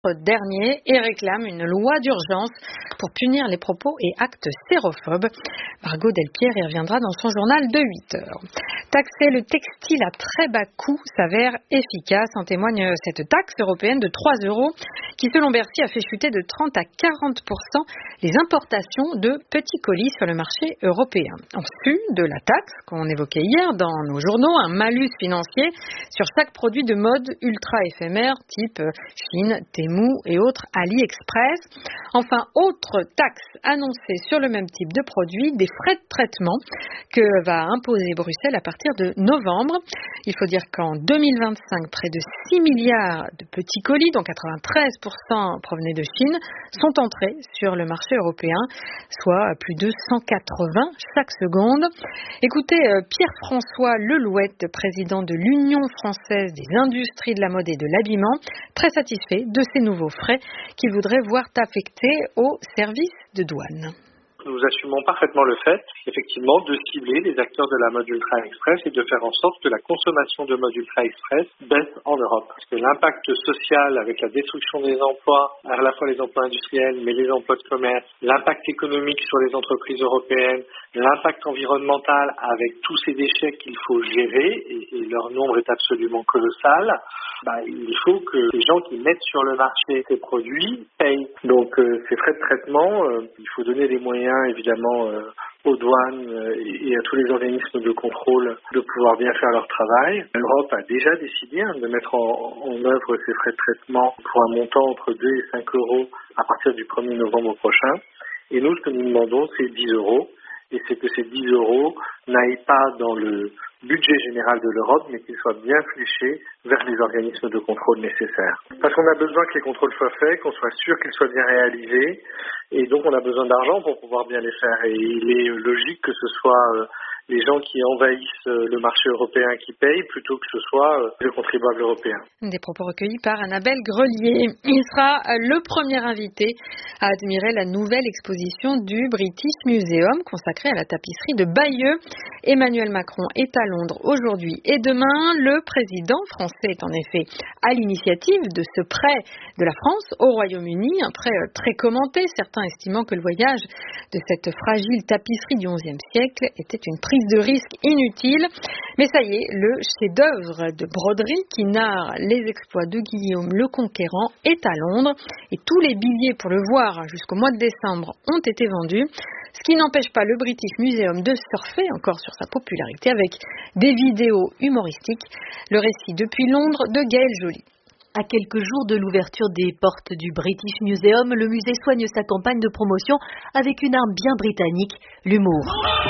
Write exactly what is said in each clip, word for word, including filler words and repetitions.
dernier et réclame une loi d'urgence pour punir les propos et actes sérophobes. Margot Delpierre y reviendra dans son journal de huit heures. Taxer le textile à très bas coût s'avère efficace. En témoigne cette taxe européenne de trois euros qui, selon Bercy, a fait chuter de trente à quarante pour cent les importations de petits colis sur le marché européen. En sus de la taxe qu'on évoquait hier dans nos journaux, un malus financier sur chaque produit de mode ultra éphémère type Chine, Temu et autres AliExpress. Enfin, autre taxe annoncée sur le même type de produit, des frais de traitement que va imposer Bruxelles à partir de novembre. Il faut dire qu'en deux mille vingt-cinq, près de six milliards de petits colis, dont quatre-vingt-treize pour cent provenaient de Chine, sont entrés sur le marché européen, soit plus de cent quatre-vingts chaque seconde. Écoutez Pierre-François Lelouette, président de l'Union française des industries de la mode et de l'habillement, très satisfait de ces nouveaux frais qu'il voudrait voir affectés au service de douane. Nous assumons parfaitement le fait, effectivement, de cibler les acteurs de la mode ultra express et de faire en sorte que la consommation de mode ultra express baisse en Europe. Parce que l'impact social avec la destruction des emplois, à la fois les emplois industriels, mais les emplois de commerce, l'impact économique sur les entreprises européennes, l'impact environnemental avec tous ces déchets qu'il faut gérer, et, et leur nombre est absolument colossal, bah, il faut que les gens qui mettent sur le marché ces produits payent. Donc euh, ces frais de traitement, euh, il faut donner les moyens évidemment euh, aux douanes euh, et à tous les organismes de contrôle de pouvoir bien faire leur travail. L'Europe a déjà décidé hein, de mettre en, en œuvre ces frais de traitement pour un montant entre deux et cinq euros à partir du premier novembre prochain. Et nous, ce que nous demandons, c'est dix euros. Et c'est que ces dix euros n'aillent pas dans le budget général de l'Europe, mais qu'ils soient bien fléchés vers les organismes de contrôle nécessaires. Parce qu'on a besoin que les contrôles soient faits, qu'on soit sûr qu'ils soient bien réalisés, et donc on a besoin d'argent pour pouvoir bien les faire. Et il est logique que ce soit euh, les gens qui envahissent euh, le marché européen qui payent, plutôt que ce soit euh, le contribuable européen. Des propos recueillis par Annabelle Grelier. Il sera le premier invité à admirer la nouvelle exposition du British Museum consacrée à la tapisserie de Bayeux. Emmanuel Macron est à Londres aujourd'hui et demain. Le président français est en effet à l'initiative de ce prêt de la France au Royaume-Uni, un prêt très commenté, certains estimant que le voyage de cette fragile tapisserie du onzième siècle était une prise de risque inutile. Mais ça y est, le chef-d'œuvre de broderie qui narre les exploits de Guillaume le Conquérant est à Londres et tous les billets pour le voir jusqu'au mois de décembre ont été vendus. Ce qui n'empêche pas le British Museum de surfer encore sur sa popularité avec des vidéos humoristiques. Le récit depuis Londres de Gaëlle Joly. À quelques jours de l'ouverture des portes du British Museum, le musée soigne sa campagne de promotion avec une arme bien britannique, l'humour.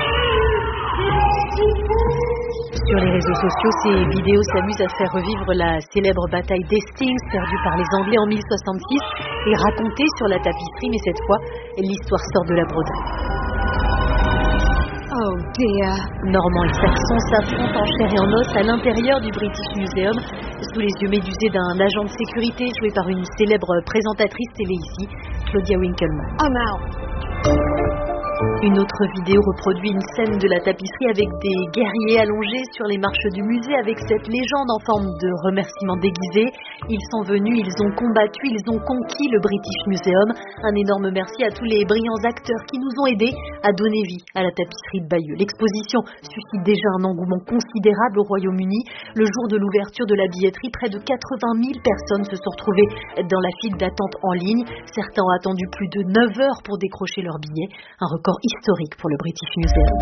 Sur les réseaux sociaux, ces vidéos s'amusent à faire revivre la célèbre bataille d'Hastings perdue par les Anglais en mille soixante-six et racontée sur la tapisserie, mais cette fois, l'histoire sort de la broderie. Oh dear. Normand et Saxon s'affrontent en chair et en os à l'intérieur du British Museum, sous les yeux médusés d'un agent de sécurité joué par une célèbre présentatrice télé ici, Claudia Winkleman. I'm out. Une autre vidéo reproduit une scène de la tapisserie avec des guerriers allongés sur les marches du musée avec cette légende en forme de remerciement déguisé. Ils sont venus, ils ont combattu, ils ont conquis le British Museum. Un énorme merci à tous les brillants acteurs qui nous ont aidés à donner vie à la tapisserie de Bayeux. L'exposition suscite déjà un engouement considérable au Royaume-Uni. Le jour de l'ouverture de la billetterie, près de quatre-vingt mille personnes se sont retrouvées dans la file d'attente en ligne. Certains ont attendu plus de neuf heures pour décrocher leur billet. Un record historique pour le British Museum.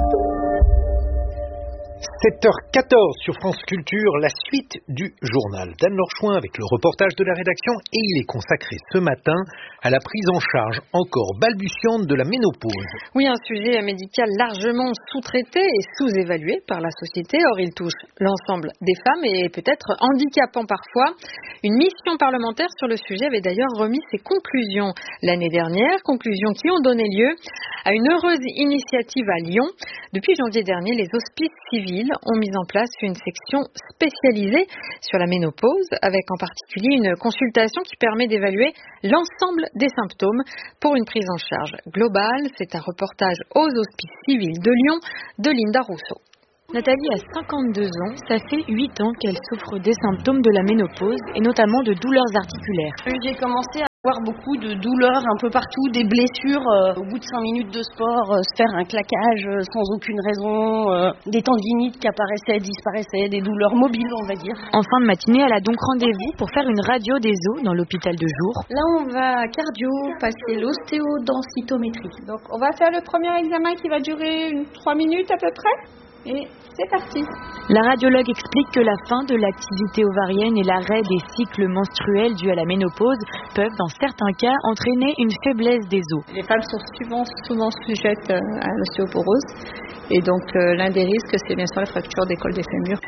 sept heures quatorze sur France Culture, la suite du journal d'Anne-Laure Chouin avec le reportage de la rédaction et il est consacré ce matin à la prise en charge encore balbutiante de la ménopause. Oui, un sujet médical largement sous-traité et sous-évalué par la société. Or, il touche l'ensemble des femmes et peut-être handicapant parfois. Une mission parlementaire sur le sujet avait d'ailleurs remis ses conclusions l'année dernière, conclusions qui ont donné lieu à une heureuse initiative à Lyon. Depuis janvier dernier, les hospices civils ont mis en place une section spécialisée sur la ménopause, avec en particulier une consultation qui permet d'évaluer l'ensemble des symptômes pour une prise en charge globale. C'est un reportage aux hospices civils de Lyon de Linda Rousseau. Nathalie a cinquante-deux ans, ça fait huit ans qu'elle souffre des symptômes de la ménopause et notamment de douleurs articulaires. J'ai commencé à avoir beaucoup de douleurs un peu partout, des blessures, euh, au bout de cinq minutes de sport, euh, se faire un claquage euh, sans aucune raison, euh, des tendinites qui apparaissaient, disparaissaient, des douleurs mobiles on va dire. En fin de matinée, elle a donc rendez-vous pour faire une radio des os dans l'hôpital de jour. Là on va cardio, passer l'ostéodensitométrie. Donc on va faire le premier examen qui va durer une, trois minutes à peu près. Et c'est parti. La radiologue explique que la fin de l'activité ovarienne et l'arrêt des cycles menstruels dus à la ménopause peuvent, dans certains cas, entraîner une faiblesse des os. Les femmes sont souvent, souvent sujettes à l'ostéoporose. Et donc, euh, l'un des risques, c'est bien sûr la fracture des cols des fémurs.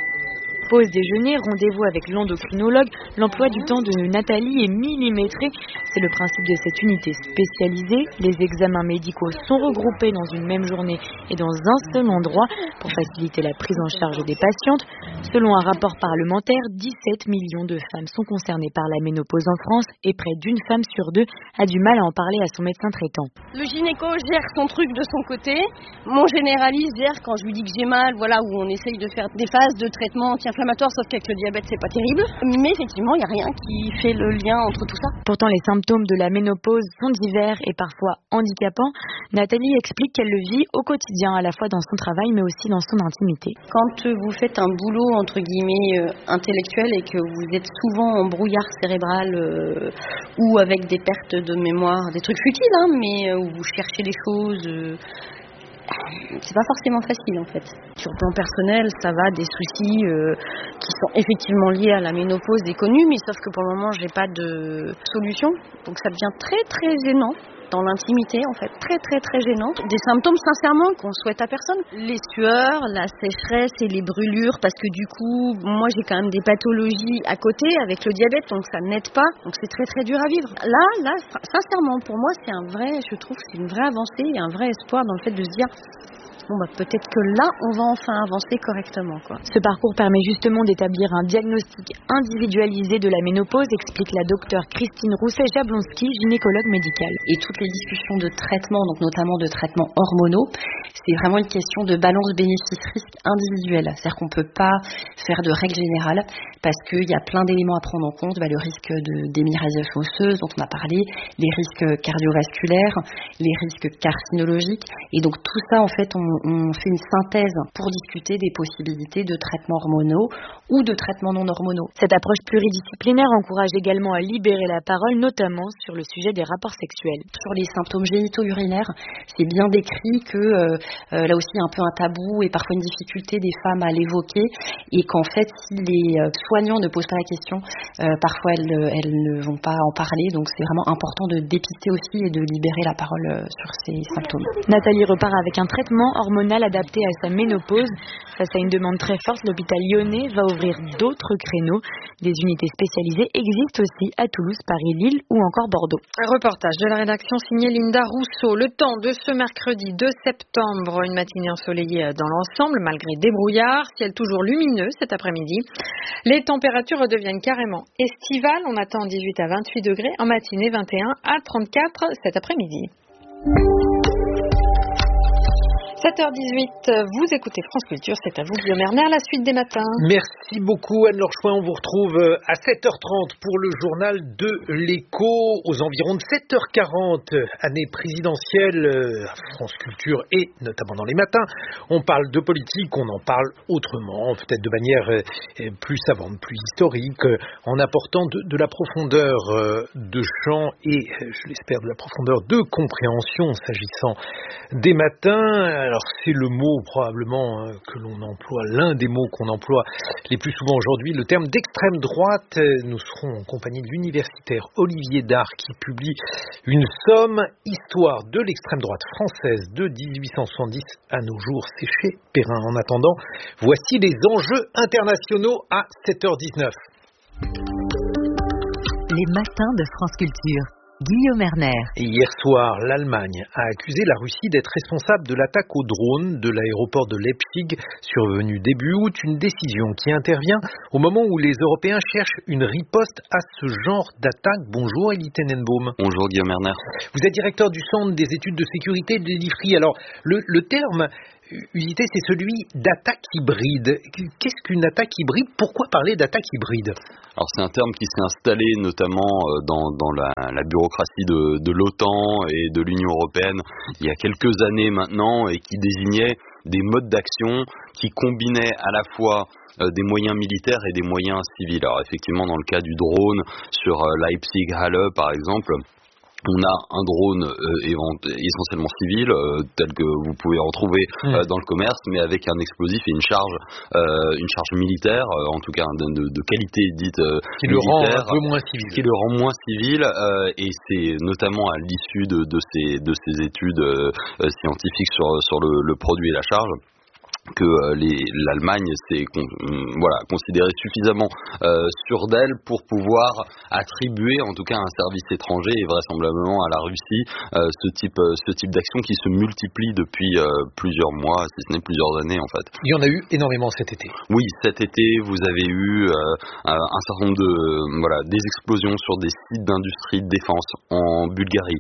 Pause déjeuner, rendez-vous avec l'endocrinologue. L'emploi du temps de Nathalie est millimétré. C'est le principe de cette unité spécialisée. Les examens médicaux sont regroupés dans une même journée et dans un seul endroit pour faciliter la prise en charge des patientes. Selon un rapport parlementaire, dix-sept millions de femmes sont concernées par la ménopause en France et près d'une femme sur deux a du mal à en parler à son médecin traitant. Le gynéco gère son truc de son côté. Mon généraliste gère quand je lui dis que j'ai mal, voilà, où on essaye de faire des phases de traitement anti-inflammatoire, sauf qu'avec le diabète, c'est pas terrible. Mais effectivement, il n'y a rien qui fait le lien entre tout ça. Pourtant, les symptômes de la ménopause sont divers et parfois handicapants. Nathalie explique qu'elle le vit au quotidien, à la fois dans son travail, mais aussi dans son intimité. Quand vous faites un boulot, entre guillemets, euh, intellectuel et que vous êtes souvent en brouillard cérébral euh, ou avec des pertes de mémoire, des trucs futiles, hein, mais euh, où vous cherchez les choses... Euh, c'est pas forcément facile en fait. Sur le plan personnel, ça va, des soucis euh, qui sont effectivement liés à la ménopause est connu, mais sauf que pour le moment, j'ai pas de solution. Donc ça devient très très gênant dans l'intimité en fait, très très très gênant. Des symptômes sincèrement qu'on souhaite à personne. Les sueurs, la sécheresse et les brûlures, parce que du coup, moi j'ai quand même des pathologies à côté avec le diabète, donc ça n'aide pas, donc c'est très très dur à vivre. Là, là, sincèrement, pour moi c'est un vrai, je trouve c'est une vraie avancée et un vrai espoir dans le fait de se dire bon bah peut-être que là on va enfin avancer correctement quoi. Ce parcours permet justement d'établir un diagnostic individualisé de la ménopause, explique la docteure Christine Rousset-Jablonski, gynécologue médicale. Et toutes les discussions de traitement, donc notamment de traitements hormonaux, c'est vraiment une question de balance bénéfice-risque individuelle. C'est-à-dire qu'on ne peut pas faire de règle générale parce qu'il y a plein d'éléments à prendre en compte, bah, le risque de d'émyrasie osseuse dont on a parlé, les risques cardiovasculaires, les risques carcinologiques, et donc tout ça en fait on on fait une synthèse pour discuter des possibilités de traitements hormonaux ou de traitements non hormonaux. Cette approche pluridisciplinaire encourage également à libérer la parole, notamment sur le sujet des rapports sexuels. Sur les symptômes génito-urinaires, c'est bien décrit que euh, euh, là aussi il y a un peu un tabou et parfois une difficulté des femmes à l'évoquer, et qu'en fait si les euh, soignants ne posent pas la question, euh, parfois elles, elles ne vont pas en parler, donc c'est vraiment important de dépister aussi et de libérer la parole euh, sur ces symptômes. Nathalie repart avec un traitement hormonal adapté à sa ménopause. Face à une demande très forte, l'hôpital lyonnais va ouvrir d'autres créneaux. Des unités spécialisées existent aussi à Toulouse, Paris, Lille ou encore Bordeaux. Un reportage de la rédaction signé Linda Rousseau. Le temps de ce mercredi deux septembre, une matinée ensoleillée dans l'ensemble malgré des brouillards, ciel toujours lumineux cet après-midi. Les températures redeviennent carrément estivales. On attend dix-huit à vingt-huit degrés en matinée, vingt et un à trente-quatre cet après-midi. sept heures dix-huit, vous écoutez France Culture, c'est à vous Guillaume Erner, la suite des matins. Merci beaucoup Anne-Laure Chouin, on vous retrouve à sept heures trente pour le journal de l'Écho, aux environs de sept heures quarante, année présidentielle à France Culture et notamment dans les matins. On parle de politique, on en parle autrement, peut-être de manière plus savante, plus historique, en apportant de, de la profondeur de champ et, je l'espère, de la profondeur de compréhension s'agissant des matins. Alors c'est le mot probablement que l'on emploie, l'un des mots qu'on emploie les plus souvent aujourd'hui, le terme d'extrême droite. Nous serons en compagnie de l'universitaire Olivier Dard qui publie une somme Histoire de l'extrême droite française de dix-huit cent soixante-dix à nos jours. C'est chez Perrin. En attendant, voici les enjeux internationaux à sept heures dix-neuf. Les matins de France Culture. Guillaume Erner. Hier soir, l'Allemagne a accusé la Russie d'être responsable de l'attaque au drone de l'aéroport de Leipzig, survenue début août, une décision qui intervient au moment où les Européens cherchent une riposte à ce genre d'attaque. Bonjour Elie Tenenbaum. Bonjour Guillaume Erner. Vous êtes directeur du Centre des études de sécurité de l'I F R I. Alors, le, le terme usité, c'est celui d'attaque hybride. Qu'est-ce qu'une attaque hybride? Pourquoi parler d'attaque hybride? Alors c'est un terme qui s'est installé notamment dans, dans la, la bureaucratie de, de l'OTAN et de l'Union européenne il y a quelques années maintenant et qui désignait des modes d'action qui combinaient à la fois euh, des moyens militaires et des moyens civils. Alors effectivement dans le cas du drone sur euh, Leipzig-Halle par exemple, on a un drone euh, essentiellement civil, euh, tel que vous pouvez en trouver euh, dans le commerce, mais avec un explosif et une charge, euh, une charge militaire, euh, en tout cas de, de, de qualité dite euh, qui militaire, le rend un peu moins civil. Qui le rend moins civil, euh, et c'est notamment à l'issue de, de ces de ces études euh, scientifiques sur sur le, le produit et la charge que euh, les, l'Allemagne s'est con, voilà, considérée suffisamment euh, sûre d'elle pour pouvoir attribuer en tout cas à un service étranger et vraisemblablement à la Russie euh, ce type euh, ce type d'action qui se multiplie depuis euh, plusieurs mois, si ce n'est plusieurs années en fait. Il y en a eu énormément cet été. Oui, cet été vous avez eu euh, un certain nombre de euh, voilà des explosions sur des sites d'industrie de défense en Bulgarie,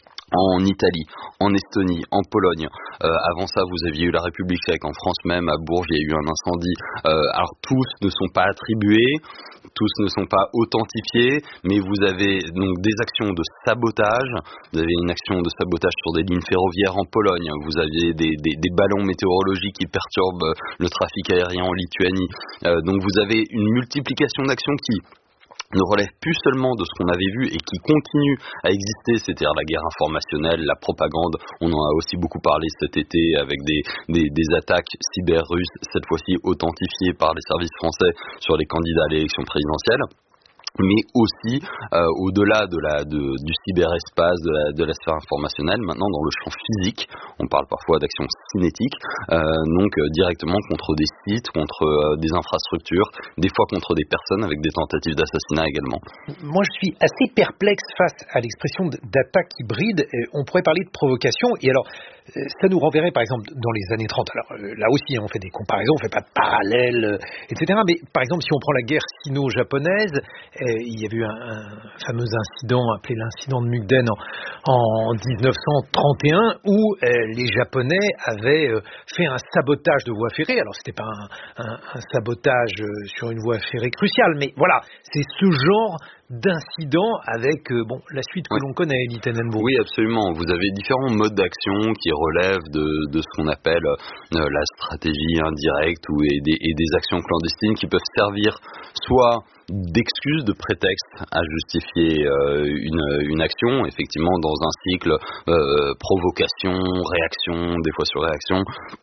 en Italie, en Estonie, en Pologne. Euh, avant ça, vous aviez eu la République tchèque, en France même, à Bourges, il y a eu un incendie. Euh, alors tous ne sont pas attribués, tous ne sont pas authentifiés, mais vous avez donc des actions de sabotage. Vous avez une action de sabotage sur des lignes ferroviaires en Pologne. Vous aviez des, des, des ballons météorologiques qui perturbent le trafic aérien en Lituanie. Euh, donc vous avez une multiplication d'actions qui ne relève plus seulement de ce qu'on avait vu et qui continue à exister, c'est-à-dire la guerre informationnelle, la propagande. On en a aussi beaucoup parlé cet été avec des, des, des attaques cyber russes, cette fois-ci authentifiées par les services français sur les candidats à l'élection présidentielle. Mais aussi euh, au-delà de la, de, du cyberespace, de la, de la sphère informationnelle, maintenant dans le champ physique, on parle parfois d'action cinétique, euh, donc euh, directement contre des sites, contre euh, des infrastructures, des fois contre des personnes avec des tentatives d'assassinat également. Moi je suis assez perplexe face à l'expression d'attaque hybride. On pourrait parler de provocation, et alors ça nous renverrait par exemple dans les années trente. Alors là aussi on fait des comparaisons, on fait pas de parallèles, et cetera. Mais par exemple si on prend la guerre sino-japonaise, il y avait eu un, un fameux incident appelé l'incident de Mukden en, en dix-neuf cent trente et un où euh, les Japonais avaient euh, fait un sabotage de voie ferrée. Alors c'était pas un, un, un sabotage euh, sur une voie ferrée cruciale, mais voilà, c'est ce genre d'incident avec euh, bon la suite que oui. l'on connaît, Elie Tenenbaum. Oui, absolument. Vous avez différents modes d'action qui relèvent de, de ce qu'on appelle euh, la stratégie indirecte ou et des, et des actions clandestines qui peuvent servir soit d'excuses, de prétexte à justifier euh, une, une action, effectivement dans un cycle euh, provocation, réaction, des fois sur réaction.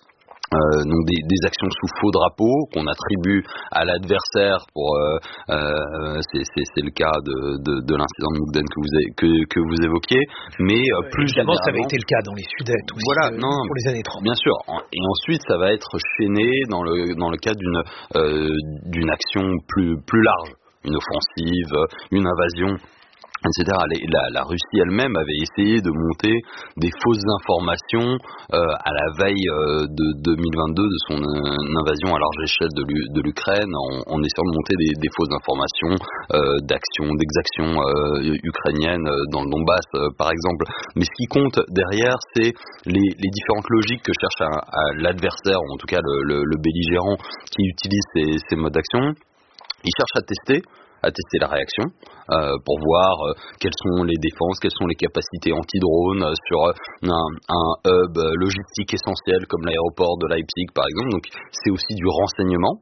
Euh, donc des, des actions sous faux drapeau qu'on attribue à l'adversaire pour euh, euh, c'est, c'est, c'est le cas de, de, de l'incident de Mukden que vous, avez, que, que vous évoquiez, mais euh, plus évidemment généralement ça avait été le cas dans les Sudètes aussi, voilà, euh, non, pour les années trente. Bien sûr, et ensuite ça va être chaîné dans le dans le cas d'une euh, d'une action plus plus large, une offensive, une invasion, et cetera. La, la Russie elle-même avait essayé de monter des fausses informations euh, à la veille euh, de deux mille vingt-deux de son euh, invasion à large échelle de, l'U, de l'Ukraine, en, en essayant de monter des, des fausses informations euh, d'actions, d'exactions euh, ukrainiennes dans le Donbass, euh, par exemple. Mais ce qui compte derrière, c'est les, les différentes logiques que cherche à, à l'adversaire, ou en tout cas le, le, le belligérant qui utilise ces, ces modes d'action. Il cherche à tester. à tester la réaction euh, pour voir euh, quelles sont les défenses, quelles sont les capacités anti-drone euh, sur euh, un, un hub logistique essentiel comme l'aéroport de Leipzig par exemple. Donc c'est aussi du renseignement.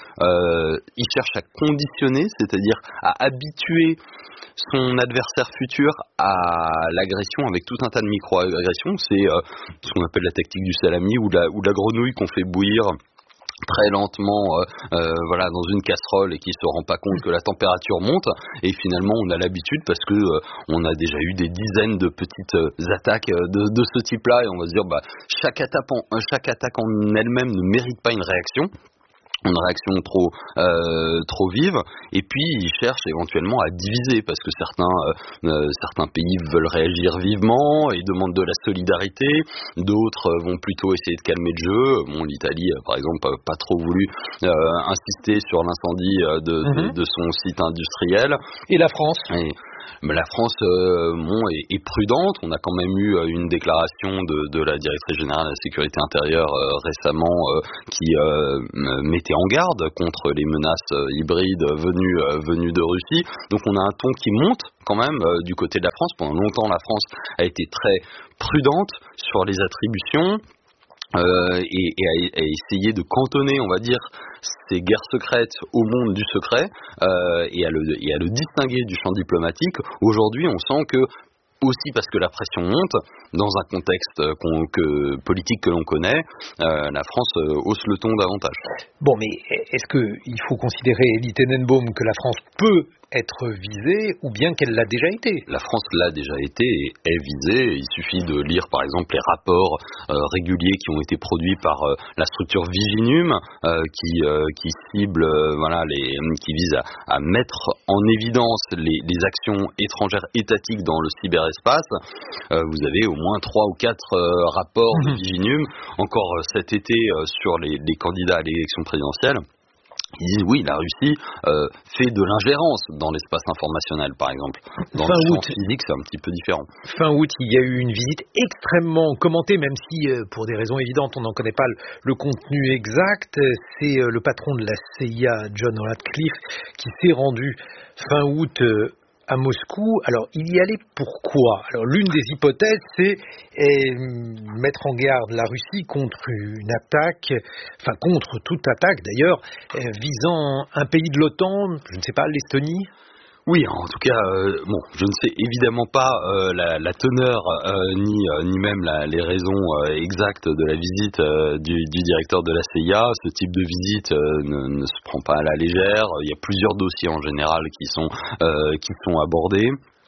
Euh, il cherche à conditionner, c'est-à-dire à habituer son adversaire futur à l'agression avec tout un tas de micro-agressions. C'est euh, ce qu'on appelle la tactique du salami ou la, ou la grenouille qu'on fait bouillir très lentement euh, euh, voilà, dans une casserole et qui se rend pas compte que la température monte, et finalement on a l'habitude parce que euh, on a déjà eu des dizaines de petites euh, attaques euh, de, de ce type-là, et on va se dire bah chaque attaque en, chaque attaque en elle-même ne mérite pas une réaction. Une réaction trop euh, trop vive, et puis ils cherchent éventuellement à diviser parce que certains euh, certains pays veulent réagir vivement et demandent de la solidarité, d'autres vont plutôt essayer de calmer le jeu. Bon, l'Italie par exemple pas trop voulu euh, insister sur l'incendie de, de, de son site industriel. Et la France et la France euh, bon, est, est prudente. On a quand même eu une déclaration de, de la directrice générale de la sécurité intérieure euh, récemment euh, qui euh, mettait en garde contre les menaces euh, hybrides venues, euh, venues de Russie. Donc on a un ton qui monte quand même euh, du côté de la France. Pendant longtemps, la France a été très prudente sur les attributions. Euh, et, et, à, et à essayer de cantonner, on va dire, ces guerres secrètes au monde du secret euh, et, à le, et à le distinguer du champ diplomatique. Aujourd'hui, on sent que, aussi parce que la pression monte, dans un contexte qu'on, que, politique que l'on connaît, euh, la France euh, hausse le ton davantage. Bon, mais est-ce qu'il faut considérer, Elie Tenenbaum, que la France peut être visée ou bien qu'elle l'a déjà été? La France l'a déjà été et est visée. Il suffit de lire par exemple les rapports euh, réguliers qui ont été produits par euh, la structure Viginum euh, qui, euh, qui cible, euh, voilà, les, qui vise à, à mettre en évidence les, les actions étrangères étatiques dans le cyberespace. Euh, vous avez au moins trois ou quatre euh, rapports mmh. de Viginum, encore euh, cet été euh, sur les, les candidats à l'élection présidentielle. Ils disent oui, la Russie euh, fait de l'ingérence dans l'espace informationnel, par exemple. Dans fin le champ août, physique, c'est un petit peu différent. Fin août, il y a eu une visite extrêmement commentée, même si, euh, pour des raisons évidentes, on n'en connaît pas le, le contenu exact. C'est euh, le patron de la C I A, John Ratcliffe, qui s'est rendu fin août euh, à Moscou. Alors, il y allait pourquoi? Alors, l'une des hypothèses, c'est eh, mettre en garde la Russie contre une attaque, enfin contre toute attaque d'ailleurs, eh, visant un pays de l'OTAN, je ne sais pas, l'Estonie. Oui, en tout cas, euh, bon, je ne sais évidemment pas euh, la, la teneur euh, ni euh, ni même la, les raisons euh, exactes de la visite euh, du, du directeur de la C I A. Ce type de visite euh, ne, ne se prend pas à la légère. Il y a plusieurs dossiers en général qui sont euh, qui sont abordés.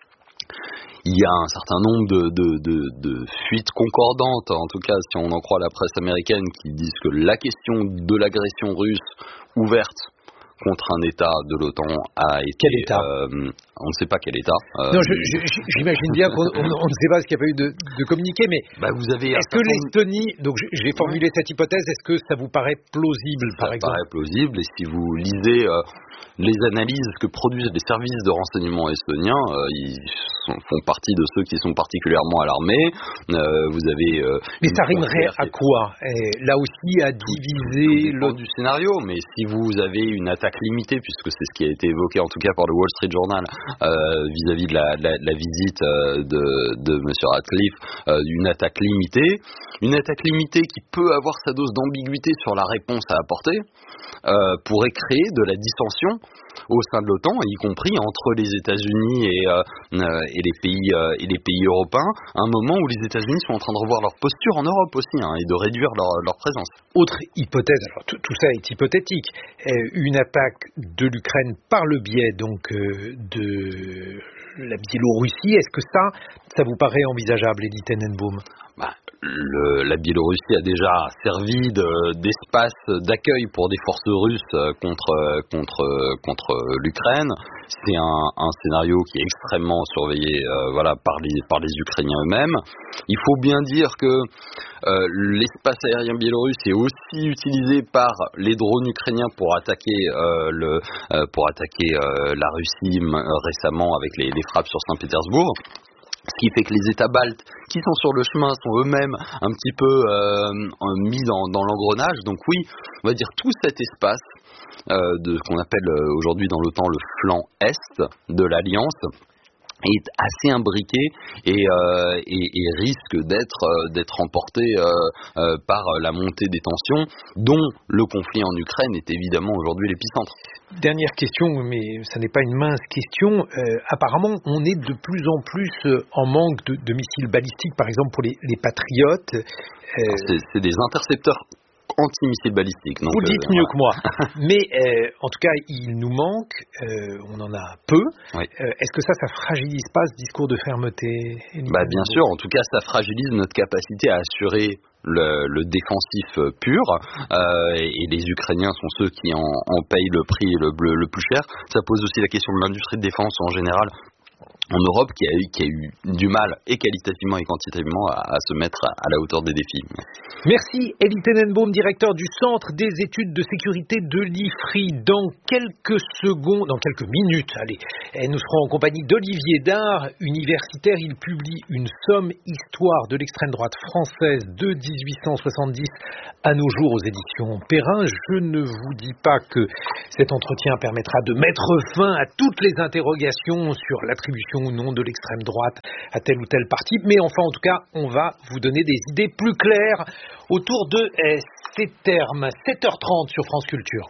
Il y a un certain nombre de, de, de, de fuites concordantes, en tout cas si on en croit la presse américaine, qui disent que la question de l'agression russe ouverte contre un État de l'OTAN a été... Quel État euh, On ne sait pas quel État. Euh, non, je, je, j'imagine bien qu'on on, on ne sait pas ce qu'il n'y a pas eu de, de communiqué, mais bah vous avez est-ce que l'Estonie... Donc j'ai formulé cette hypothèse, est-ce que ça vous paraît plausible, par ça exemple? Ça paraît plausible, et si vous lisez euh, les analyses que produisent les services de renseignement estoniens, euh, ils sont, font partie de ceux qui sont particulièrement alarmés. Euh, vous avez... Euh, mais ça rimerait à quoi? Et là aussi, à diviser le du scénario, mais si vous avez une attaque limitée, puisque c'est ce qui a été évoqué en tout cas par le Wall Street Journal, Euh, vis-à-vis de la, de, la, de la visite euh, de, de M. Ratcliffe, euh, une attaque limitée, une attaque limitée qui peut avoir sa dose d'ambiguïté sur la réponse à apporter, euh, pourrait créer de la dissension au sein de l'OTAN, y compris entre les États-Unis et, euh, et, les pays, euh, et les pays européens, à un moment où les États-Unis sont en train de revoir leur posture en Europe aussi, hein, et de réduire leur, leur présence. Autre hypothèse, alors tout, tout ça est hypothétique, euh, une attaque de l'Ukraine par le biais donc euh, de la Biélorussie, est-ce que ça, ça vous paraît envisageable, Elie Tenenbaum? Bah, le, la Biélorussie a déjà servi de, d'espace d'accueil pour des forces russes contre, contre, contre l'Ukraine. C'est un, un scénario qui est extrêmement surveillé euh, voilà, par, les, par les Ukrainiens eux-mêmes. Il faut bien dire que euh, l'espace aérien biélorusse est aussi utilisé par les drones ukrainiens pour attaquer, euh, le, euh, pour attaquer euh, la Russie euh, récemment avec les, les frappes sur Saint-Pétersbourg. Ce qui fait que les États baltes qui sont sur le chemin sont eux-mêmes un petit peu euh, mis dans, dans l'engrenage. Donc oui, on va dire tout cet espace euh, de ce qu'on appelle aujourd'hui dans l'OTAN le flanc Est de l'Alliance est assez imbriqué et, euh, et, et risque d'être, euh, d'être emporté euh, euh, par la montée des tensions, dont le conflit en Ukraine est évidemment aujourd'hui l'épicentre. Dernière question, mais ça n'est pas une mince question. Euh, apparemment, on est de plus en plus en manque de, de missiles balistiques, par exemple pour les, les Patriotes. Euh... C'est, c'est des intercepteurs anti-missiles balistiques. Donc, vous le dites euh, mieux voilà. que moi. Mais euh, en tout cas, il nous manque, euh, on en a peu. Oui. Euh, est-ce que ça, ça fragilise pas ce discours de fermeté? Bah, bien sûr, en tout cas, ça fragilise notre capacité à assurer le, le défensif pur, euh, et, et les Ukrainiens sont ceux qui en, en payent le prix le, le, le plus cher. Ça pose aussi la question de l'industrie de défense en général. en Europe qui a, qui a eu du mal et qualitativement et quantitativement à, à se mettre à, à la hauteur des défis. Merci Elie Tenenbaum, directeur du Centre des études de sécurité de l'I F R I. Dans quelques secondes, dans quelques minutes, allez, nous serons en compagnie d'Olivier Dard, universitaire. Il publie une somme histoire de l'extrême droite française de dix-huit cent soixante-dix à nos jours aux éditions Perrin. Je ne vous dis pas que cet entretien permettra de mettre fin à toutes les interrogations sur l'attribution ou non de l'extrême droite à tel ou tel parti, mais enfin en tout cas on va vous donner des idées plus claires autour de eh, ces termes. sept heures trente sur France Culture.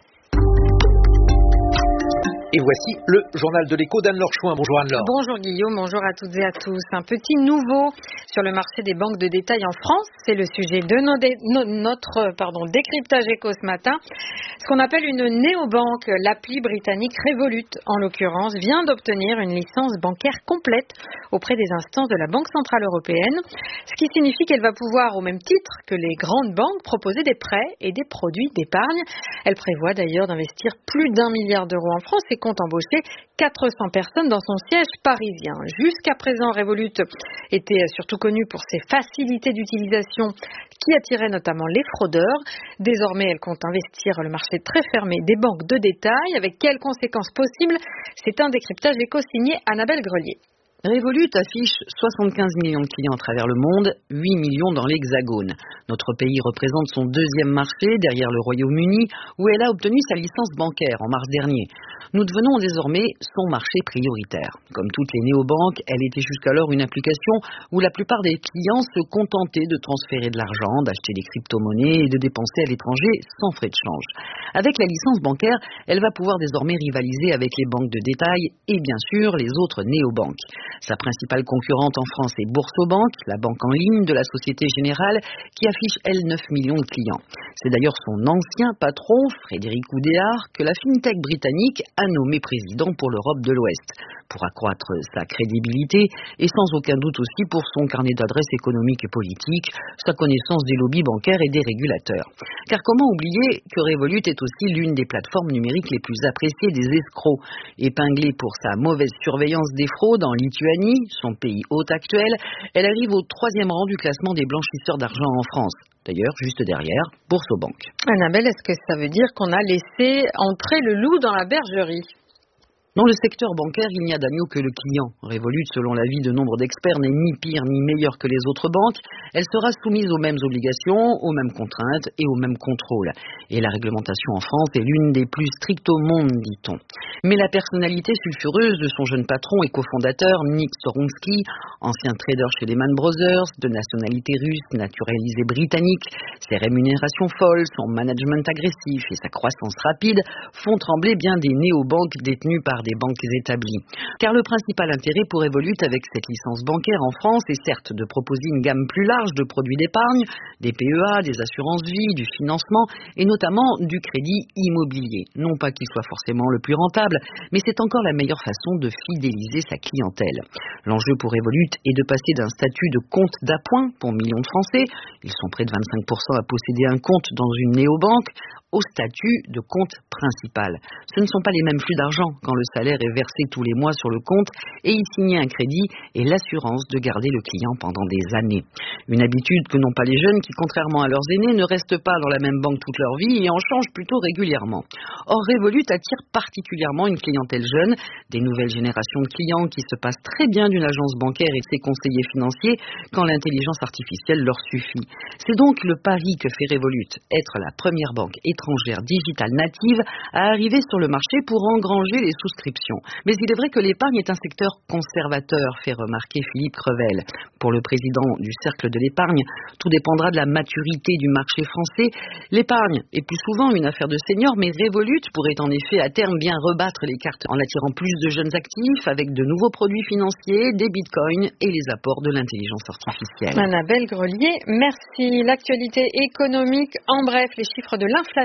Et voici le journal de l'écho d'Anne-Laure Chouin. Bonjour Anne-Laure. Bonjour Guillaume, bonjour à toutes et à tous. Un petit nouveau sur le marché des banques de détail en France. C'est le sujet de nos dé... no... notre pardon, décryptage éco ce matin. Ce qu'on appelle une néobanque, l'appli britannique Revolut, en l'occurrence, vient d'obtenir une licence bancaire complète auprès des instances de la Banque Centrale Européenne. Ce qui signifie qu'elle va pouvoir, au même titre que les grandes banques, proposer des prêts et des produits d'épargne. Elle prévoit d'ailleurs d'investir plus d'un milliard d'euros en France et compte embaucher quatre cents personnes dans son siège parisien. Jusqu'à présent, Revolut était surtout connu pour ses facilités d'utilisation qui attiraient notamment les fraudeurs. Désormais, elle compte investir le marché très fermé des banques de détail. Avec quelles conséquences possibles? C'est un décryptage éco signé Annabelle Grelier. Revolut affiche soixante-quinze millions de clients à travers le monde, huit millions dans l'Hexagone. Notre pays représente son deuxième marché derrière le Royaume-Uni où elle a obtenu sa licence bancaire en mars dernier. Nous devenons désormais son marché prioritaire. Comme toutes les néobanques, elle était jusqu'alors une application où la plupart des clients se contentaient de transférer de l'argent, d'acheter des crypto-monnaies et de dépenser à l'étranger sans frais de change. Avec la licence bancaire, elle va pouvoir désormais rivaliser avec les banques de détail et bien sûr les autres néobanques. Sa principale concurrente en France est Boursobank, la banque en ligne de la Société Générale, qui affiche, elle, neuf millions de clients. C'est d'ailleurs son ancien patron, Frédéric Oudéa, que la FinTech britannique a nommé président pour l'Europe de l'Ouest, pour accroître sa crédibilité et sans aucun doute aussi pour son carnet d'adresses économiques et politiques, sa connaissance des lobbies bancaires et des régulateurs. Car comment oublier que Revolut est aussi l'une des plateformes numériques les plus appréciées des escrocs, épinglée pour sa mauvaise surveillance des fraudes en Lituanie, son pays hôte actuel, elle arrive au troisième rang du classement des blanchisseurs d'argent en France. D'ailleurs, juste derrière, Boursobank. Annabelle, est-ce que ça veut dire qu'on a laissé entrer le loup dans la bergerie ? Dans le secteur bancaire, il n'y a d'agneau que le client. Revolut, selon l'avis de nombre d'experts, n'est ni pire ni meilleure que les autres banques. Elle sera soumise aux mêmes obligations, aux mêmes contraintes et aux mêmes contrôles. Et la réglementation en France est l'une des plus strictes au monde, dit-on. Mais la personnalité sulfureuse de son jeune patron et cofondateur, Nick Storonsky, ancien trader chez Lehman Brothers, de nationalité russe, naturalisé britannique, ses rémunérations folles, son management agressif et sa croissance rapide font trembler bien des néobanques détenues par des banques établies. Car le principal intérêt pour Revolut avec cette licence bancaire en France est certes de proposer une gamme plus large de produits d'épargne, des P E A, des assurances-vie, du financement et notamment du crédit immobilier. Non pas qu'il soit forcément le plus rentable, mais c'est encore la meilleure façon de fidéliser sa clientèle. L'enjeu pour Revolut est de passer d'un statut de compte d'appoint pour millions de Français, ils sont près de vingt-cinq pour cent à posséder un compte dans une néobanque, au statut de compte principal. Ce ne sont pas les mêmes flux d'argent quand le salaire est versé tous les mois sur le compte et y signer un crédit et l'assurance de garder le client pendant des années. Une habitude que n'ont pas les jeunes qui, contrairement à leurs aînés, ne restent pas dans la même banque toute leur vie et en changent plutôt régulièrement. Or, Revolut attire particulièrement une clientèle jeune, des nouvelles générations de clients qui se passent très bien d'une agence bancaire et de ses conseillers financiers quand l'intelligence artificielle leur suffit. C'est donc le pari que fait Revolut, être la première banque étrangère digitale native à arriver sur le marché pour engranger les souscriptions. Mais il est vrai que l'épargne est un secteur conservateur, fait remarquer Philippe Crevel. Pour le président du Cercle de l'épargne, tout dépendra de la maturité du marché français. L'épargne est plus souvent une affaire de seniors, mais Revolut pourrait en effet à terme bien rebattre les cartes en attirant plus de jeunes actifs avec de nouveaux produits financiers, des bitcoins et les apports de l'intelligence artificielle. Annabelle Grelier, merci. L'actualité économique, en bref, les chiffres de l'inflation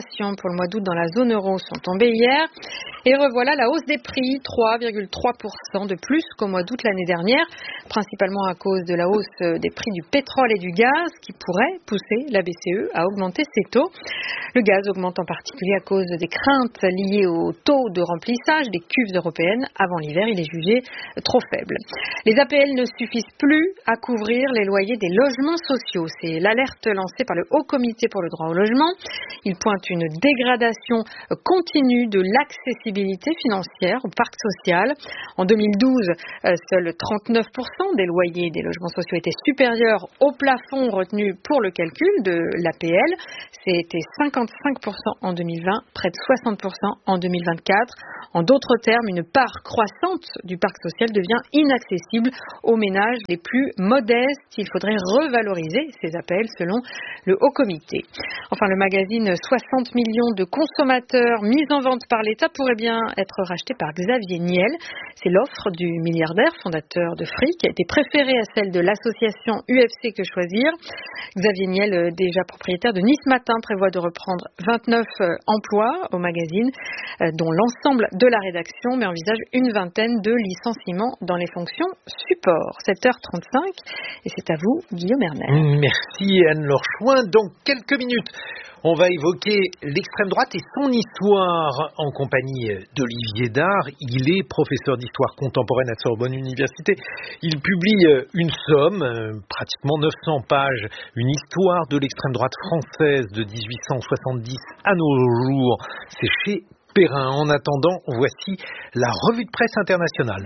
l'inflation pour le mois d'août dans la zone euro sont tombés hier. Et revoilà la hausse des prix, trois virgule trois pour cent de plus qu'au mois d'août l'année dernière, principalement à cause de la hausse des prix du pétrole et du gaz qui pourrait pousser la B C E à augmenter ses taux. Le gaz augmente en particulier à cause des craintes liées au taux de remplissage des cuves européennes. Avant l'hiver, il est jugé trop faible. Les A P L ne suffisent plus à couvrir les loyers des logements sociaux. C'est l'alerte lancée par le Haut Comité pour le droit au logement. Il pointe une dégradation continue de l'accessibilité financière au parc social. En deux mille douze, seuls trente-neuf pour cent des loyers des logements sociaux étaient supérieurs au plafond retenu pour le calcul de l'A P L. C'était cinquante-cinq pour cent en deux mille vingt, près de soixante pour cent en deux mille vingt-quatre. En d'autres termes, une part croissante du parc social devient inaccessible aux ménages les plus modestes. Il faudrait revaloriser ces A P L selon le Haut Comité. Enfin, le magazine soixante millions de consommateurs mis en vente par l'État pourrait bien être racheté par Xavier Niel. C'est l'offre du milliardaire fondateur de Free qui a été préférée à celle de l'association U F C Que Choisir. Xavier Niel, déjà propriétaire de Nice Matin, prévoit de reprendre vingt-neuf emplois au magazine, dont l'ensemble de la rédaction, mais envisage une vingtaine de licenciements dans les fonctions support. sept heures trente-cinq, et c'est à vous, Guillaume Erner. Merci Anne-Laure Chouin. Dans quelques minutes, on va évoquer l'extrême droite et son histoire en compagnie d'Olivier Dard. Il est professeur d'histoire contemporaine à Sorbonne Université. Il publie une somme, pratiquement neuf cents pages, une histoire de l'extrême droite française de dix-huit cent soixante-dix à nos jours. C'est chez Perrin. En attendant, voici la revue de presse internationale.